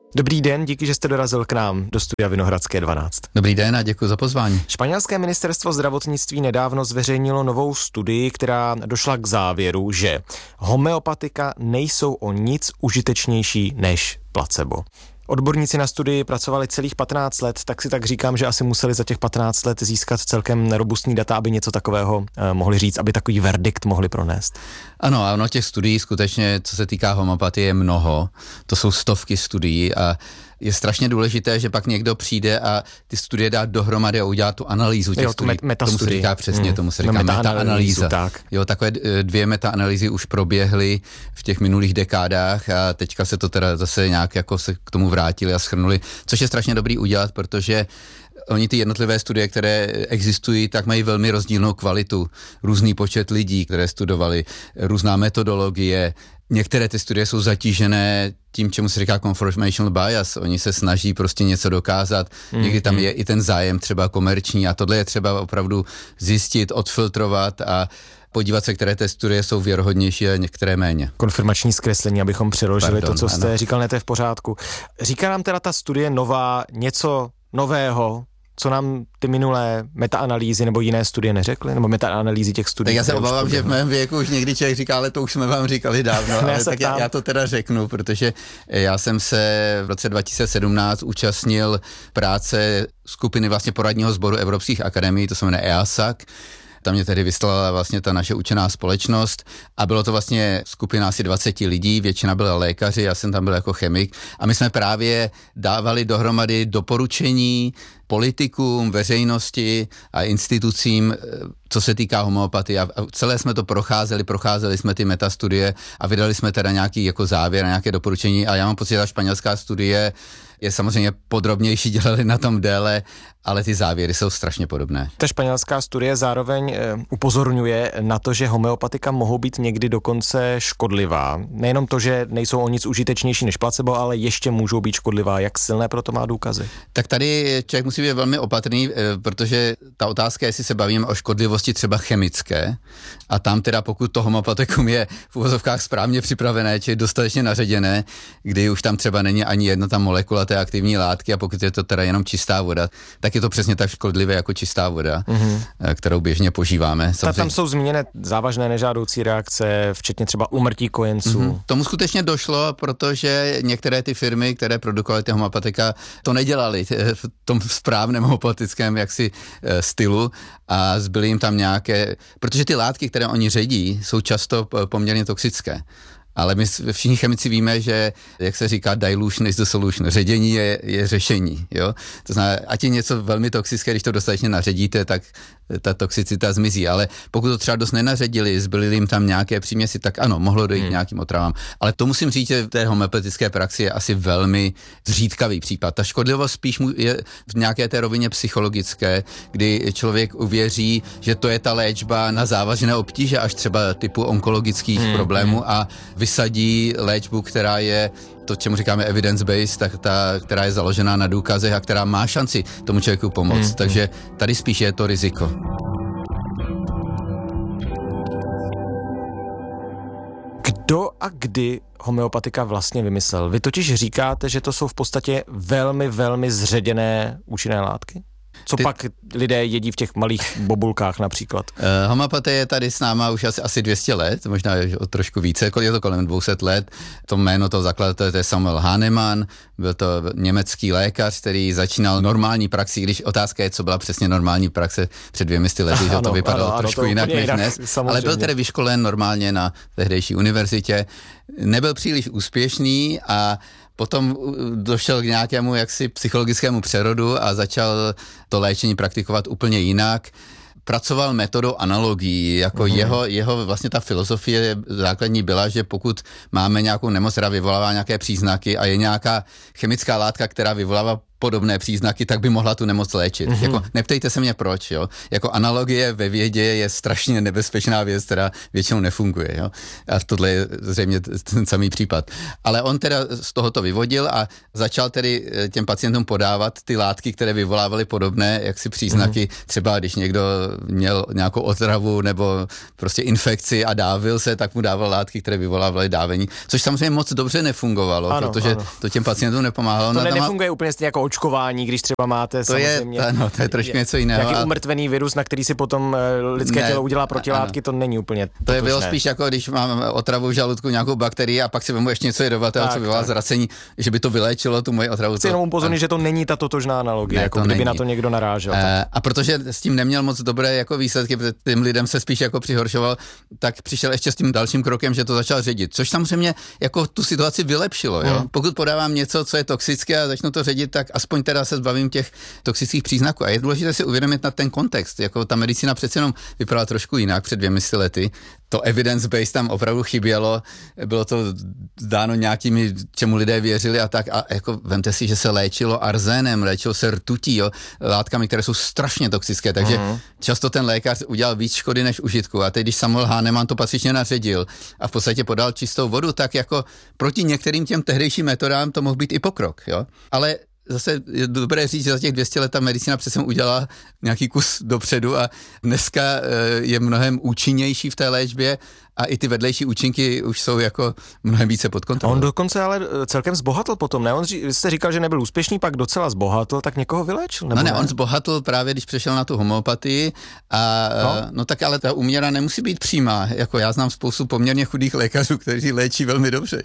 Dobrý den, díky, že jste dorazil k nám do studia Vinohradské dvanáct. Dobrý den a děkuji za pozvání. Španělské ministerstvo zdravotnictví nedávno zveřejnilo novou studii, která došla k závěru, že homeopatika nejsou o nic užitečnější než placebo. Odborníci na studii pracovali celých patnáct let, tak si tak říkám, že asi museli za těch patnáct let získat celkem robustní data, aby něco takového eh, mohli říct, aby takový verdikt mohli pronést. Ano, ano, těch studií skutečně, co se týká homeopatie, je mnoho. To jsou stovky studií a je strašně důležité, že pak někdo přijde a ty studie dá dohromady a udělá tu analýzu těch jo, studií. Met- tomu se říká přesně, hmm. tomu se říká no, metaanalýza. Tak. Jo, takové dvě metaanalýzy už proběhly v těch minulých dekádách a teďka se to teda zase nějak jako se k tomu vrátili a shrnuli, což je strašně dobrý udělat, protože oni ty jednotlivé studie, které existují, tak mají velmi rozdílnou kvalitu. Různý počet lidí, které studovali, různá metodologie. Některé ty studie jsou zatížené tím, čemu se říká confirmational bias. Oni se snaží prostě něco dokázat. Mm, Někdy tam mm. je i ten zájem třeba komerční a tohle je třeba opravdu zjistit, odfiltrovat a podívat se, které ty studie jsou věrohodnější a některé méně. Konfirmační zkreslení, abychom přeložili Pardon, to, co jste ano. říkal, ne, to je v pořádku. Říká nám teda ta studie nová něco nového, co nám ty minulé metaanalýzy nebo jiné studie neřekly, nebo metaanalýzy těch studií. Tak já se obávám, že v mém věku už někdy člověk říká, ale to už jsme vám říkali dávno, ale tak já, já to teda řeknu, protože já jsem se v roce dva tisíce sedmnáct účastnil práce skupiny vlastně poradního sboru Evropských akademií, to se jmenuje E A S A C. Tam mě tedy vyslala vlastně ta naše učená společnost a bylo to vlastně skupina asi dvacet lidí, většina byla lékaři, já jsem tam byl jako chemik a my jsme právě dávali dohromady doporučení politikům, veřejnosti a institucím, co se týká homeopatie. A celé jsme to procházeli, procházeli jsme ty metastudie a vydali jsme teda nějaký jako závěr, nějaké doporučení a já mám pocit, že ta španělská studie je samozřejmě podrobnější, dělali na tom déle, ale ty závěry jsou strašně podobné. Ta španělská studie zároveň e, upozorňuje na to, že homeopatika mohou být někdy dokonce škodlivá. Nejenom to, že nejsou o nic užitečnější než placebo, ale ještě můžou být škodlivá. Jak silné proto má důkazy? Tak tady člověk musí být velmi opatrný, e, protože ta otázka je, jestli se bavíme o škodlivosti třeba chemické a tam teda pokud to homeopatikum je v uvozovkách správně připravené, či dostatečně naředěné, kdy už tam třeba není ani jedna ta molekula té aktivní látky a pokud je to teda jenom čistá voda, tak je to přesně tak škodlivé jako čistá voda, mm-hmm. kterou běžně požíváme. Ta, tam jsou zmíněné závažné nežádoucí reakce, včetně třeba úmrtí kojenců. Mm-hmm. Tomu skutečně došlo, protože některé ty firmy, které produkovaly ty homeopatika, to nedělali v tom správném homeopatickém jaksi stylu a zbyly jim tam nějaké, protože ty látky, které oni ředí, jsou často poměrně toxické. Ale my všichni chemici víme, že, jak se říká, dilution is the solution. Ředění je, je řešení, jo. To znamená, ať je něco velmi toxické, když to dostatečně naředíte, tak ta toxicita zmizí. Ale pokud to třeba dost nenaředili, zbyly jim tam nějaké příměsi, tak ano, mohlo dojít hmm. nějakým otravám. Ale to musím říct, že v té homeopatické praxi je asi velmi zřídkavý případ. Ta škodlivost spíš je v nějaké té rovině psychologické, kdy člověk uvěří, že to je ta léčba na závažné obtíže, až třeba typu onkologických hmm. problémů a vysadí léčbu, která je to, čemu říkáme evidence-based, tak ta, která je založená na důkazech a která má šanci tomu člověku pomoct. Hmm. Takže tady spíš je to riziko. Kdo a kdy homeopatika vlastně vymyslel? Vy totiž říkáte, že to jsou v podstatě velmi, velmi zředěné účinné látky? Co Ty... pak lidé jedí v těch malých bobulkách například? Uh, homeopatie je tady s náma už asi, asi dvě stě let, možná o trošku více, je to kolem dvě stě let. To jméno toho zakladatele, to je Samuel Hahnemann, byl to německý lékař, který začínal normální praxi, když otázka je, co byla přesně normální praxe před dvěmi sty lety, že to vypadalo ano, trošku ano, to jinak než dnes, samozřejmě. Ale byl tedy vyškolen normálně na tehdejší univerzitě, nebyl příliš úspěšný a potom došel k nějakému jaksi psychologickému přerodu a začal to léčení praktikovat úplně jinak. Pracoval metodou analogií, jako mm. jeho, jeho vlastně ta filozofie základní byla, že pokud máme nějakou nemoc, která vyvolává nějaké příznaky a je nějaká chemická látka, která vyvolává podobné příznaky, tak by mohla tu nemoc léčit. Mm-hmm. Jako, neptejte se mě proč, jo. Jako analogie ve vědě je strašně nebezpečná věc, která většinou nefunguje, jo. A tohle je zřejmě ten samý případ. Ale on teda z tohoto vyvodil a začal tedy těm pacientům podávat ty látky, které vyvolávaly podobné jaksi příznaky. Mm-hmm. Třeba když někdo měl nějakou otravu nebo prostě infekci a dávil se, tak mu dával látky, které vyvolávaly dávení. Což samozřejmě moc dobře nefungovalo, ano, protože ano. to těm pacientům nepomáhalo. To nefunguje úplně stejně jako očkování, když třeba máte to samozřejmě... Je, ano, to je trošku něco jiného. Nějaký umrtvený virus, na který si potom lidské ne, tělo udělá protilátky, ano. To není úplně totožné. To je bylo spíš jako, když mám otravu v žaludku, nějakou bakterii a pak si vemu ještě něco jedovatého, co vyvolá zracení, že by to vyléčilo tu moji otravu. Chci jenom upozornit, že to není ta totožná analogie, ne, jako kdyby není. Na to někdo narážel. E, a protože s tím neměl moc dobré jako výsledky, protože tím lidem se spíš jako přihoršoval, tak přišel ještě s tím dalším krokem, že to začal ředit, což samozřejmě jako tu situaci vylepšilo. Jo? Hmm. Pokud podávám něco, co je toxické a začnu to ředit, tak aspoň teda se zbavím těch toxických příznaků. A je důležité si uvědomit na ten kontext. Jako ta medicína přece jenom vypadala trošku jinak před dvěmi lety. To evidence-based tam opravdu chybělo, bylo to dáno nějakými, čemu lidé věřili a tak. A jako vemte si, že se léčilo arzénem, léčilo se rtutí, jo, látkami, které jsou strašně toxické, takže uh-huh. často ten lékař udělal víc škody než užitku. A teď, když Samuel Hahnemann to patřičně naředil a v podstatě podal čistou vodu, tak jako proti některým těm tehdejším metodám to mohl být i pokrok, jo. Ale zase je dobré říct, že za těch dvě stě let ta medicína přece udělala nějaký kus dopředu a dneska je mnohem účinnější v té léčbě a i ty vedlejší účinky už jsou jako mnohem více pod kontrolou. On dokonce ale celkem zbohatl potom, ne? On ří, jste říkal, že nebyl úspěšný, pak docela zbohatl, tak někoho vyléčil, nebo No ne, ne? on zbohatl právě, když přešel na tu homeopatii a no, no tak ale ta úměra nemusí být přímá. Jako já znám spoustu poměrně chudých lékařů, kteří léčí velmi dobře.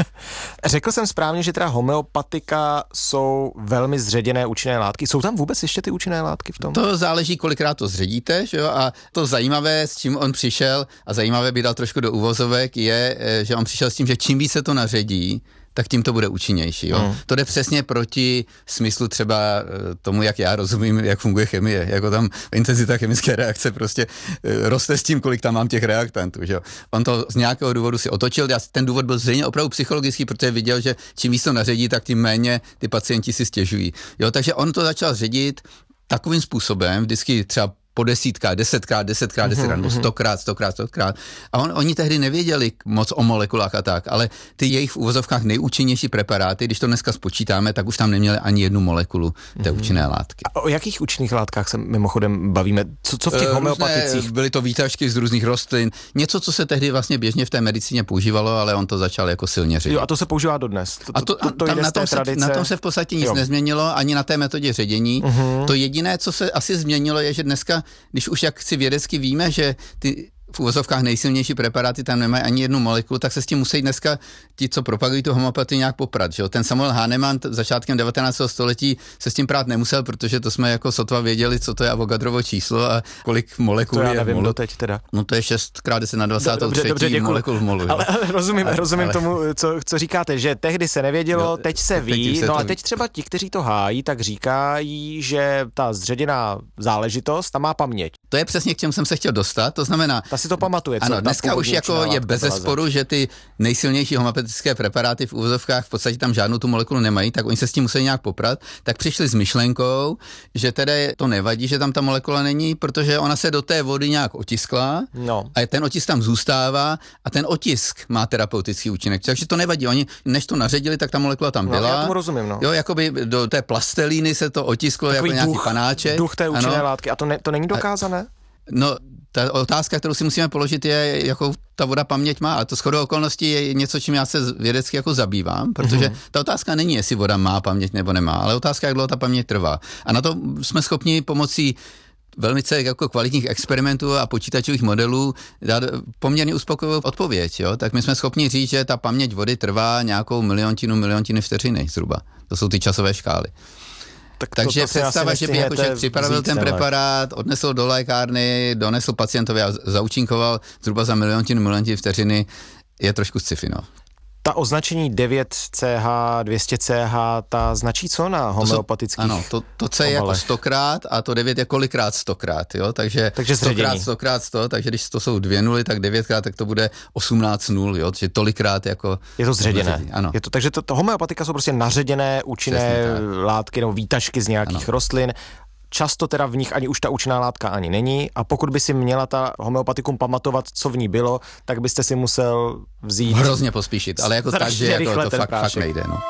Řekl jsem správně, že teda homeopatika jsou velmi zředěné účinné látky. Jsou tam vůbec ještě ty účinné látky v tom? To záleží, kolikrát to zředíte, že jo? A to zajímavé, s čím on přišel, a zajímavé by dal trošku do uvozovek, je, že on přišel s tím, že čím více to naředí, tak tím to bude účinnější. Jo? Mm. To jde přesně proti smyslu třeba tomu, jak já rozumím, jak funguje chemie. Jako tam intenzita chemické reakce prostě roste s tím, kolik tam mám těch reaktantů. Že jo? On to z nějakého důvodu si otočil. Ten důvod byl zřejmě opravdu psychologický, protože viděl, že čím víc to naředí, tak tím méně ty pacienti si stěžují. Jo? Takže on to začal ředit takovým způsobem, vždycky třeba po desítkách, desetkrát, desetkrát, desetkrát, nebo stokrát, stokrát, stokrát. A on, oni tehdy nevěděli moc o molekulách a tak, ale ty jejich v uvozovkách nejúčinnější preparáty, když to dneska spočítáme, tak už tam neměli ani jednu molekulu té účinné látky. A o jakých účinných látkách se mimochodem bavíme? Co, co v těch homeopaticích? Byly to výtažky z různých rostlin, něco, co se tehdy vlastně běžně v té medicíně používalo, ale on to začal jako silně ředit. Jo, a to se používá dodnes. To, a to, to, to tam jde na, z té tom se, tradice. na tom se v podstatě nic jo. nezměnilo, ani na té metodě ředění. Uh-huh. To jediné, co se asi změnilo, je, že dneska, když už jak si vědecky víme, že ty v uvozovkách nejsilnější preparáty tam nemají ani jednu molekulu, tak se s tím musí dneska ti, co propagují tu homeopatii, nějak poprat. Že? Ten Samuel Hahnemann začátkem devatenáctého století se s tím prát nemusel, protože to jsme jako sotva věděli, co to je Avogadrovo číslo a kolik molekul to já je nevím v molu. doteď teda. No to je šest krát deset na dvacátou třetí molekul v molu. Ale, ale rozumím, ale, rozumím ale... tomu, co, co říkáte, že tehdy se nevědělo, jo, teď se ví, teď no a teď třeba ti, kteří to hájí, tak říkají, že ta zředěná záležitost, ta má paměť. To je přesně k čemu jsem se chtěl dostat, to znamená... Ta si to pamatuje. Ano, dneska už jako je bezesporu, že ty nejsilnější homeopatické preparáty v úvozovkách v podstatě tam žádnou tu molekulu nemají, tak oni se s tím musí nějak poprat, tak přišli s myšlenkou, že tedy to nevadí, že tam ta molekula není, protože ona se do té vody nějak otiskla no. a ten otisk tam zůstává a ten otisk má terapeutický účinek, takže to nevadí. Oni než to naředili, tak ta molekula tam byla. No, já tomu rozumím, no. Jo, jakoby do té plastelíny se to otisklo takový jako nějaký duch, panáček. Duch té účinné látky. A to, ne, to není dokázané? No, ta otázka, kterou si musíme položit, je, jakou ta voda paměť má. A to shodou okolností je něco, čím já se vědecky jako zabývám, protože mm-hmm. ta otázka není, jestli voda má paměť nebo nemá, ale otázka, jak dlouho ta paměť trvá. A na to jsme schopni pomocí velmi jako kvalitních experimentů a počítačových modelů dát poměrně uspokojivou odpověď. Jo? Tak my jsme schopni říct, že ta paměť vody trvá nějakou miliontinu, miliontiny vteřiny zhruba. To jsou ty časové škály. Tak Takže to, to představa, že by jakože připravil ten preparát, odnesl do lékárny, donesl pacientovi a zaúčinkoval zhruba za miliontinu, miliontiny vteřiny, je trošku sci-fi, no. Ta označení devět C H, dvě stě C H, ta značí co na homeopatických? Ano, to, to C je jako stokrát a to devět je kolikrát stokrát, jo, takže, takže stokrát stokrát sto, takže když to jsou dvě nuly, tak devětkrát, tak to bude osmnáct nul, jo, takže tolikrát jako... Je to zředěné. Ano. Je to, takže to, to homeopatika jsou prostě naředěné účinné látky nebo výtažky z nějakých ano. rostlin. Často teda v nich ani už ta účinná látka ani není a pokud by si měla ta homeopatikum pamatovat, co v ní bylo, tak byste si musel vzít... Hrozně pospíšit, ale jako tak, že jako to fakt, fakt nejde, no.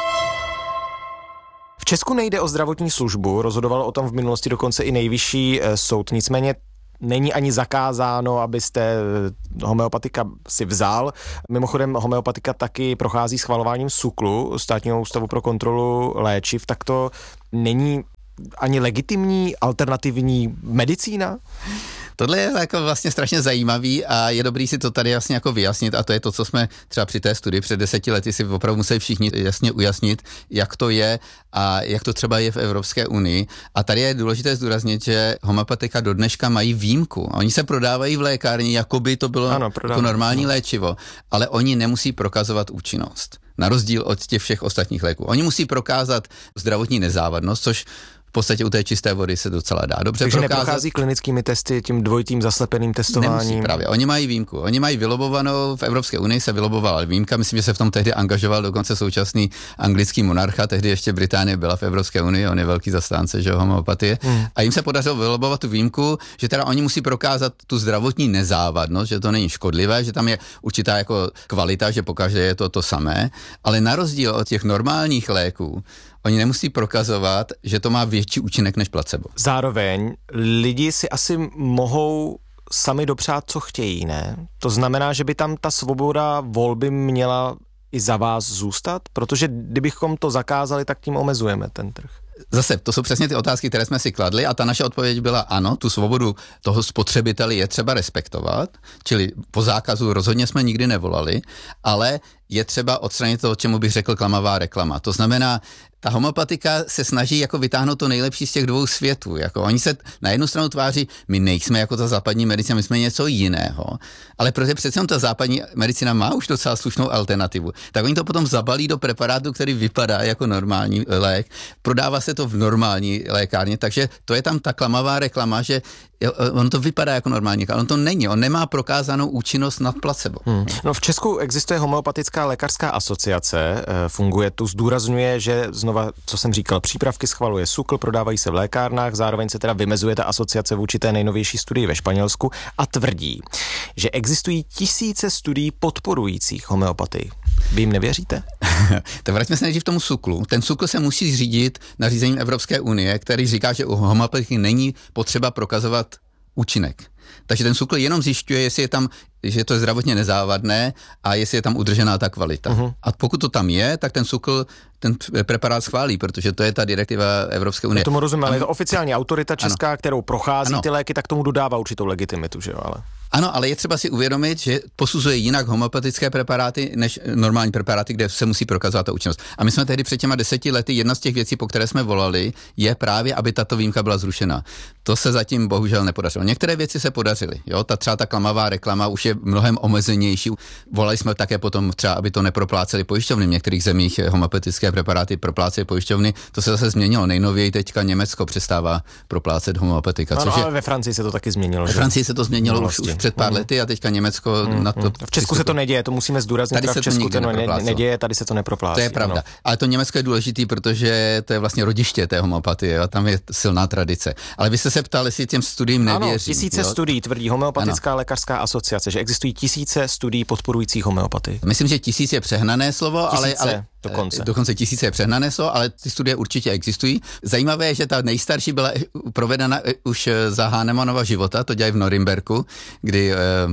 V Česku nejde o zdravotní službu, rozhodoval o tom v minulosti dokonce i nejvyšší soud, nicméně není ani zakázáno, abyste homeopatika si vzal. Mimochodem homeopatika taky prochází schvalováním SÚKLu, Státního ústavu pro kontrolu léčiv, tak to není ani legitimní alternativní medicína? Tohle je jako vlastně strašně zajímavý a je dobrý si to tady jasně jako vyjasnit a to je to, co jsme třeba při té studii před deseti lety si opravdu museli všichni jasně ujasnit, jak to je a jak to třeba je v Evropské unii. A tady je důležité zdůraznit, že homeopatika do dneška mají výjimku. Oni se prodávají v lékárně, jako by to bylo ano, jako normální ano. léčivo, ale oni nemusí prokazovat účinnost. Na rozdíl od těch všech ostatních léků. Oni musí prokázat zdravotní nezávadnost, což v podstatě u té čisté vody se docela dá dobře Takže prokázat. neprochází klinickými testy, tím dvojitým zaslepeným testováním? Nemusí právě. Oni mají výjimku. Oni mají vylobovanou, v Evropské unii se vylobovala výjimka, myslím, že se v tom tehdy angažoval dokonce současný anglický monarcha, tehdy ještě Británie byla v Evropské unii, on je velký zastánce, že homeopatie. Hmm. A jim se podařilo vylobovat tu výjimku, že teda oni musí prokázat tu zdravotní nezávadnost, že to není škodlivé, že tam je určitá jako kvalita, že pokaždé je to to samé, ale na rozdíl od těch normálních léků oni nemusí prokazovat, že to má větší účinek než placebo. Zároveň lidi si asi mohou sami dopřát, co chtějí, ne? To znamená, že by tam ta svoboda volby měla i za vás zůstat? Protože kdybychom to zakázali, tak tím omezujeme ten trh. Zase, to jsou přesně ty otázky, které jsme si kladli a ta naše odpověď byla ano, tu svobodu toho spotřebitele je třeba respektovat, čili po zákazu rozhodně jsme nikdy nevolali, ale je třeba odstranit to, čemu bych řekl klamavá reklama. To znamená, ta homeopatika se snaží jako vytáhnout to nejlepší z těch dvou světů. Jako oni se na jednu stranu tváří, my nejsme jako ta západní medicína, my jsme něco jiného, ale protože přece ta západní medicína má už docela slušnou alternativu, tak oni to potom zabalí do preparátu, který vypadá jako normální lék, prodává se to v normální lékárně, takže to je tam ta klamavá reklama, že ono to vypadá jako normální, ale on to není, on nemá prokázanou účinnost nad placebo. Hmm. No v Česku existuje homeopatická lékařská asociace, funguje tu, zdůrazňuje, že znova, co jsem říkal, přípravky schvaluje SÚKL, prodávají se v lékárnách, zároveň se teda vymezuje ta asociace vůči té nejnovější studii ve Španělsku a tvrdí, že existují tisíce studií podporujících homeopatii. Vy jim nevěříte? Tak vraťme se nejdřív k tomu SÚKLu. Ten SÚKL se musí řídit nařízením Evropské unie, který říká, že u homeopatiky není potřeba prokazovat účinek. Takže ten SÚKL jenom zjišťuje, jestli je tam, že to je zdravotně nezávadné a jestli je tam udržená ta kvalita. Uh-huh. A pokud to tam je, tak ten SÚKL ten preparát schválí, protože to je ta direktiva Evropské unie. Já tomu rozumím, ale je to oficiální autorita česká, ano. kterou prochází ano. ty léky, tak tomu dodává určitou legitimitu, že jo, ale... Ano, ale je třeba si uvědomit, že posuzuje jinak homeopatické preparáty než normální preparáty, kde se musí prokazovat ta účinnost. A my jsme tehdy před těma deseti lety, jedna z těch věcí, po které jsme volali, je právě, aby tato výjimka byla zrušena. To se zatím bohužel nepodařilo. Některé věci se podařily. Jo, ta třeba ta klamavá reklama už je mnohem omezenější. Volali jsme také potom třeba, aby to nepropláceli pojišťovny. V některých zemích homeopatické preparáty proplácejí pojišťovny. To se zase změnilo. Nejnověji teďka Německo přestává proplácet homeopatika. Ano, což je... ale ve Francii se to taky změnilo. Ve Francii se to změnilo už, už před pár mm. lety a teďka Německo mm. na to... V Česku se to neděje, to musíme zdůraznit. Tady se v Česku to ne, neděje, tady se to neproplácí. To je pravda. Ano. Ale to Německo je důležitý, protože to je vlastně rodiště té homeopatie a tam je silná tradice. Ale vy jste se ptali, jestli těm studiím nevěří. Ano, tisíce jo? studií tvrdí homeopatická ano. lékařská asociace, že existují tisíce studií podporujících homeopatii. Myslím, že tisíc je přehnané slovo, tisíce, ale, ale dokonce. dokonce tisíce je přehnané slovo, ale ty studie určitě existují. Zajímavé je, že ta nejstarší byla provedena už za Hahnemannova života, to dělají v Norimberku, kdy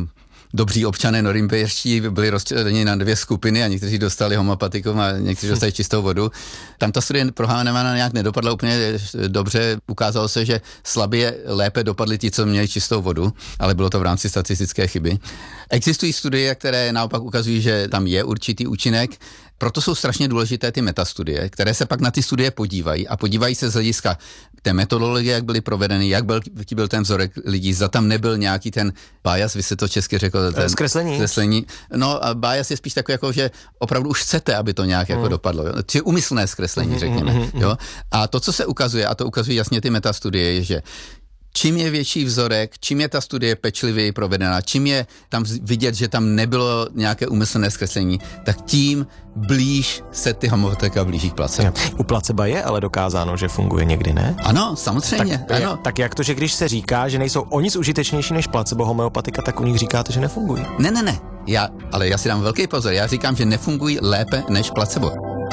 dobří občané norimberští byli rozděleni na dvě skupiny a někteří dostali homopatikum a někteří dostali čistou vodu. Tam ta studie pro Hahnemanna nějak nedopadla úplně dobře. Ukázalo se, že slabě lépe dopadli ti, co měli čistou vodu, ale bylo to v rámci statistické chyby. Existují studie, které naopak ukazují, že tam je určitý účinek. proto jsou strašně důležité ty metastudie, které se pak na ty studie podívají a podívají se z hlediska té metodologie, jak byly provedeny, jak byl, byl ten vzorek lidí, zda tam nebyl nějaký ten bias, vy se to česky řekl. Ten zkreslení. zkreslení. No a bias je spíš takový, jako, že opravdu už chcete, aby to nějak mm. jako dopadlo. Jo? Či umyslné zkreslení, řekněme. Mm, mm, mm. Jo? A to, co se ukazuje, a to ukazují jasně ty metastudie, je, že čím je větší vzorek, čím je ta studie pečlivěji provedena, čím je tam vidět, že tam nebylo nějaké úmyslné zkreslení, tak tím blíž se ty homeopatika blíží k placebo. U placebo je ale dokázáno, že funguje, někdy ne? Ano, samozřejmě. Tak, ano. tak jak to, že když se říká, že nejsou o nic užitečnější než placebo homeopatika, tak u nich říkáte, že nefungují? Ne, ne, ne. Já, ale já si dám velký pozor. Já říkám, že nefungují lépe než placebo.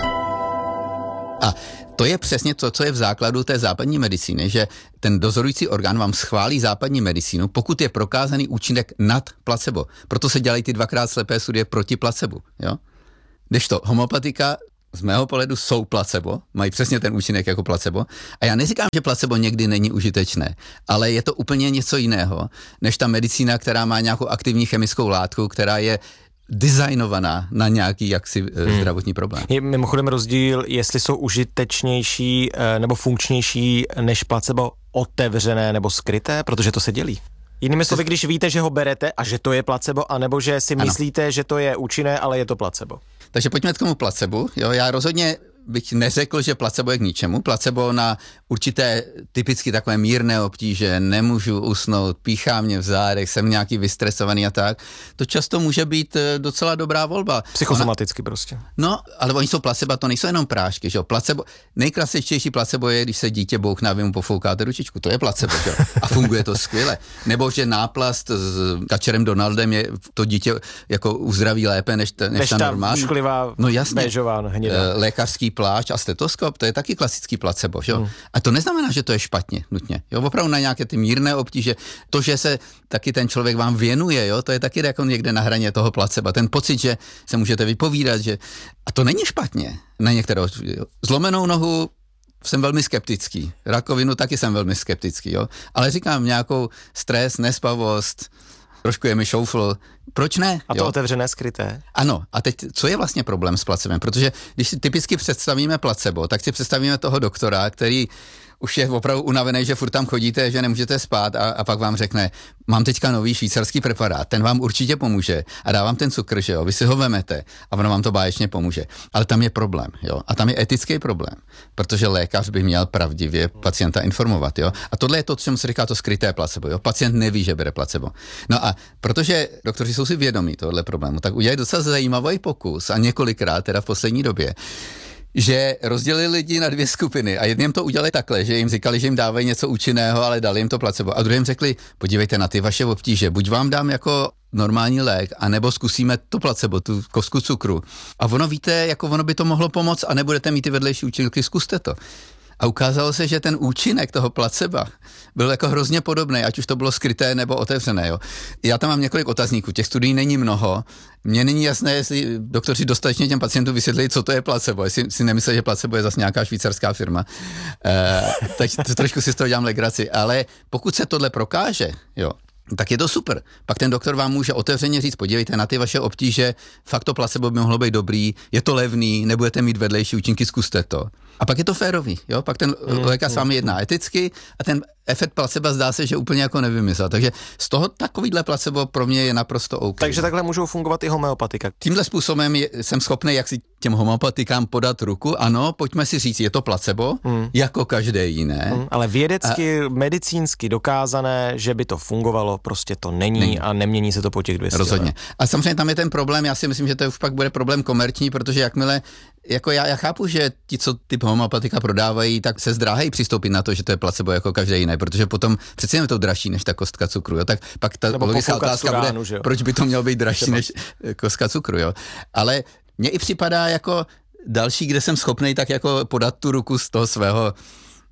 A to je přesně to, co je v základu té západní medicíny, že ten dozorující orgán vám schválí západní medicínu, pokud je prokázaný účinek nad placebo. Proto se dělají ty dvakrát slepé studie proti placebo. Jo? Kdežto homeopatika z mého pohledu jsou placebo, mají přesně ten účinek jako placebo. A já neříkám, že placebo někdy není užitečné, ale je to úplně něco jiného, než ta medicína, která má nějakou aktivní chemickou látku, která je designovaná na nějaký jaksi hmm. zdravotní problém. Je mimochodem rozdíl, jestli jsou užitečnější nebo funkčnější než placebo otevřené nebo skryté, protože to se dělí. Jinými slovy, když víte, že ho berete a že to je placebo, anebo že si ano. myslíte, že to je účinné, ale je to placebo. Takže pojďme k tomu placebo. Jo, já rozhodně bych neřekl, že placebo je k ničemu. Placebo na určité typicky takové mírné obtíže, nemůžu usnout, píchá mě v zádech, jsem nějaký vystresovaný a tak. To často může být docela dobrá volba. Psychosomaticky Ona, prostě. No, ale oni jsou placebo, to nejsou jenom prášky, že jo. Placebo, nejklasičtější placebo je, když se dítě bouchne a vy mu pofoukáte ručičku. To je placebo, že jo. A funguje to skvěle. Nebo že náplast s kačerem Donaldem je to dítě jako uzdraví lépe než ta, než než ta ta normální. Šklivá, no jasně. béžová, hnědá. Lékařský plášť a stetoskop, to je taky klasický placebo, že jo? Hmm. A to neznamená, že to je špatně nutně. Jo, opravdu na nějaké ty mírné obtíže, to, že se taky ten člověk vám věnuje, jo, to je taky jako někde na hraně toho placeba. Ten pocit, že se můžete vypovídat, že a to není špatně. Na některou zlomenou nohu jsem velmi skeptický. Rakovinu taky jsem velmi skeptický, jo? Ale říkám nějakou stres, nespavost, trošku je mi šoufl. Proč ne? A to jo? Otevřené, skryté? Ano. A teď, co je vlastně problém s placebem? Protože když si typicky představíme placebo, tak si představíme toho doktora, který už je opravdu unavený, že furt tam chodíte, že nemůžete spát a, a pak vám řekne, mám teďka nový švýcarský preparát, ten vám určitě pomůže a dá vám ten cukr, že jo, vy si ho vemete a ono vám to báječně pomůže. Ale tam je problém, jo, a tam je etický problém, protože lékař by měl pravdivě pacienta informovat, jo. A tohle je to, čemu se říká to skryté placebo, jo. Pacient neví, že bere placebo. No a protože doktoři jsou si vědomí tohle problému, tak udělají docela zajímavý pokus a několikrát teda v poslední době, že rozdělili lidi na dvě skupiny a jedním to udělali takhle, že jim říkali, že jim dávají něco účinného, ale dali jim to placebo. A druhým řekli, podívejte na ty vaše obtíže, buď vám dám jako normální lék, anebo zkusíme to placebo, tu kostku cukru. A ono víte, jako ono by to mohlo pomoct a nebudete mít ty vedlejší účinky, zkuste to. A ukázalo se, že ten účinek toho placeba byl jako hrozně podobný, ať už to bylo skryté nebo otevřené. Jo. Já tam mám několik otazníků, těch studií není mnoho. Mně není jasné, jestli doktoři dostatečně těm pacientům vysvětlili, co to je placebo, jestli si nemysleli, že placebo je zase nějaká švýcarská firma. E, teď trošku si z toho dělám legraci, ale pokud se tohle prokáže, jo, tak je to super. Pak ten doktor vám může otevřeně říct, podívejte na ty vaše obtíže, fakt to placebo by mohlo být dobrý, je to levný, nebudete mít vedlejší účinky, zkuste to. A pak je to férový, jo? Pak ten mm, lékař s vámi jedná eticky a ten efekt placebo zdá se, že úplně jako nevymyslel. Takže z toho takovýhle placebo pro mě je naprosto OK. Takže takhle můžou fungovat i homeopatika. Tímhle způsobem je, jsem schopný jak si těm homeopatikám podat ruku. Ano, pojďme si říct, je to placebo, mm. jako každé jiné. Mm, ale vědecky, a... medicínsky dokázané, že by to fungovalo, prostě to není, není. A nemění se to po těch dvě stě. Rozhodně. A samozřejmě tam je ten problém, já si myslím, že to už pak bude problém komerční, protože jakmile jako já, já chápu, že ti, co typ homeopatika prodávají, tak se zdráhají přistoupit na to, že to je placebo jako každé jiné, protože potom přece je to dražší než ta kostka cukru, jo? Tak pak ta nebo logická otázka ránu, bude, proč by to mělo být dražší než kostka cukru, jo? Ale mně i připadá jako další, kde jsem schopnej tak jako podat tu ruku z toho svého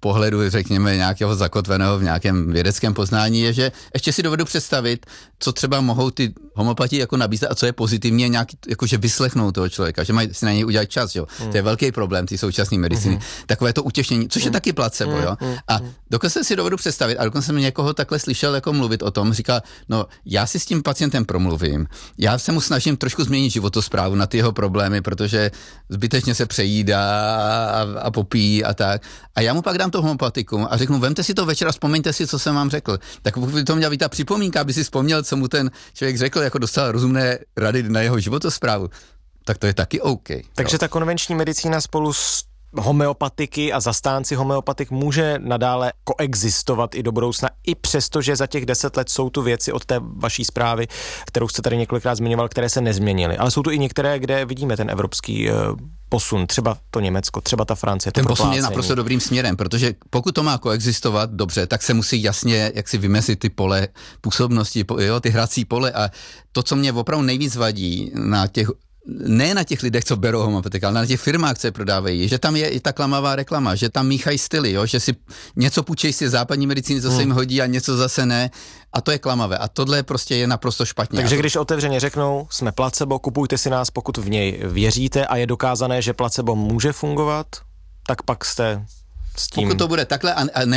pohledu, řekněme, nějakého zakotveného v nějakém vědeckém poznání, je, že ještě si dovedu představit, co třeba mohou ty homopati jako nabízet a co je pozitivně nějak, jakože vyslechnou toho člověka, že mají si na něj udělat čas, jo. Hmm. To je velký problém té současné medicíny. Hmm. Takové to utěšení, což je hmm. taky placebo, jo. Hmm. A dokonce si dovedu představit, a dokonce jsem někoho takhle slyšel jako mluvit o tom, říká, no já si s tím pacientem promluvím, já se mu snažím trošku změnit životosprávu na ty jeho problémy, protože zbytečně se přejídá a, a popíjí a tak. A já mu pak dám to homopatikum a řeknu, vemte si to večer a vzpomeňte si, co jsem vám řekl. Tak pokud by to měla být ta připomínka, aby si vzpomněl, co mu ten člověk řekl, jako dostal rozumné rady na jeho životosprávu, tak to je taky OK. Takže ta konvenční medicína spolu s homeopatiky a zastánci homeopatik může nadále koexistovat i do budoucna, i přesto, že za těch deset let jsou tu věci od té vaší zprávy, kterou jste tady několikrát zmiňoval, které se nezměnily. Ale jsou tu i některé, kde vidíme ten evropský uh, posun, třeba to Německo, třeba ta Francie. Ten posun je naprosto dobrým směrem, protože pokud to má koexistovat dobře, tak se musí jasně jak si vymezit ty pole působnosti, jo, ty hrací pole a to, co mě opravdu nejvíc vadí na těch ne na těch lidech, co berou homeopatika, ale na těch firmách, co je prodávají, že tam je i ta klamavá reklama, že tam míchají styly, jo? Že si něco půjčej si západní medicíny, co hmm. se jim hodí a něco zase ne a to je klamavé a tohle prostě je naprosto špatně. Takže když otevřeně řeknou, jsme placebo, kupujte si nás, pokud v něj věříte a je dokázané, že placebo může fungovat, tak pak jste s tím... Pokud to bude takhle a, a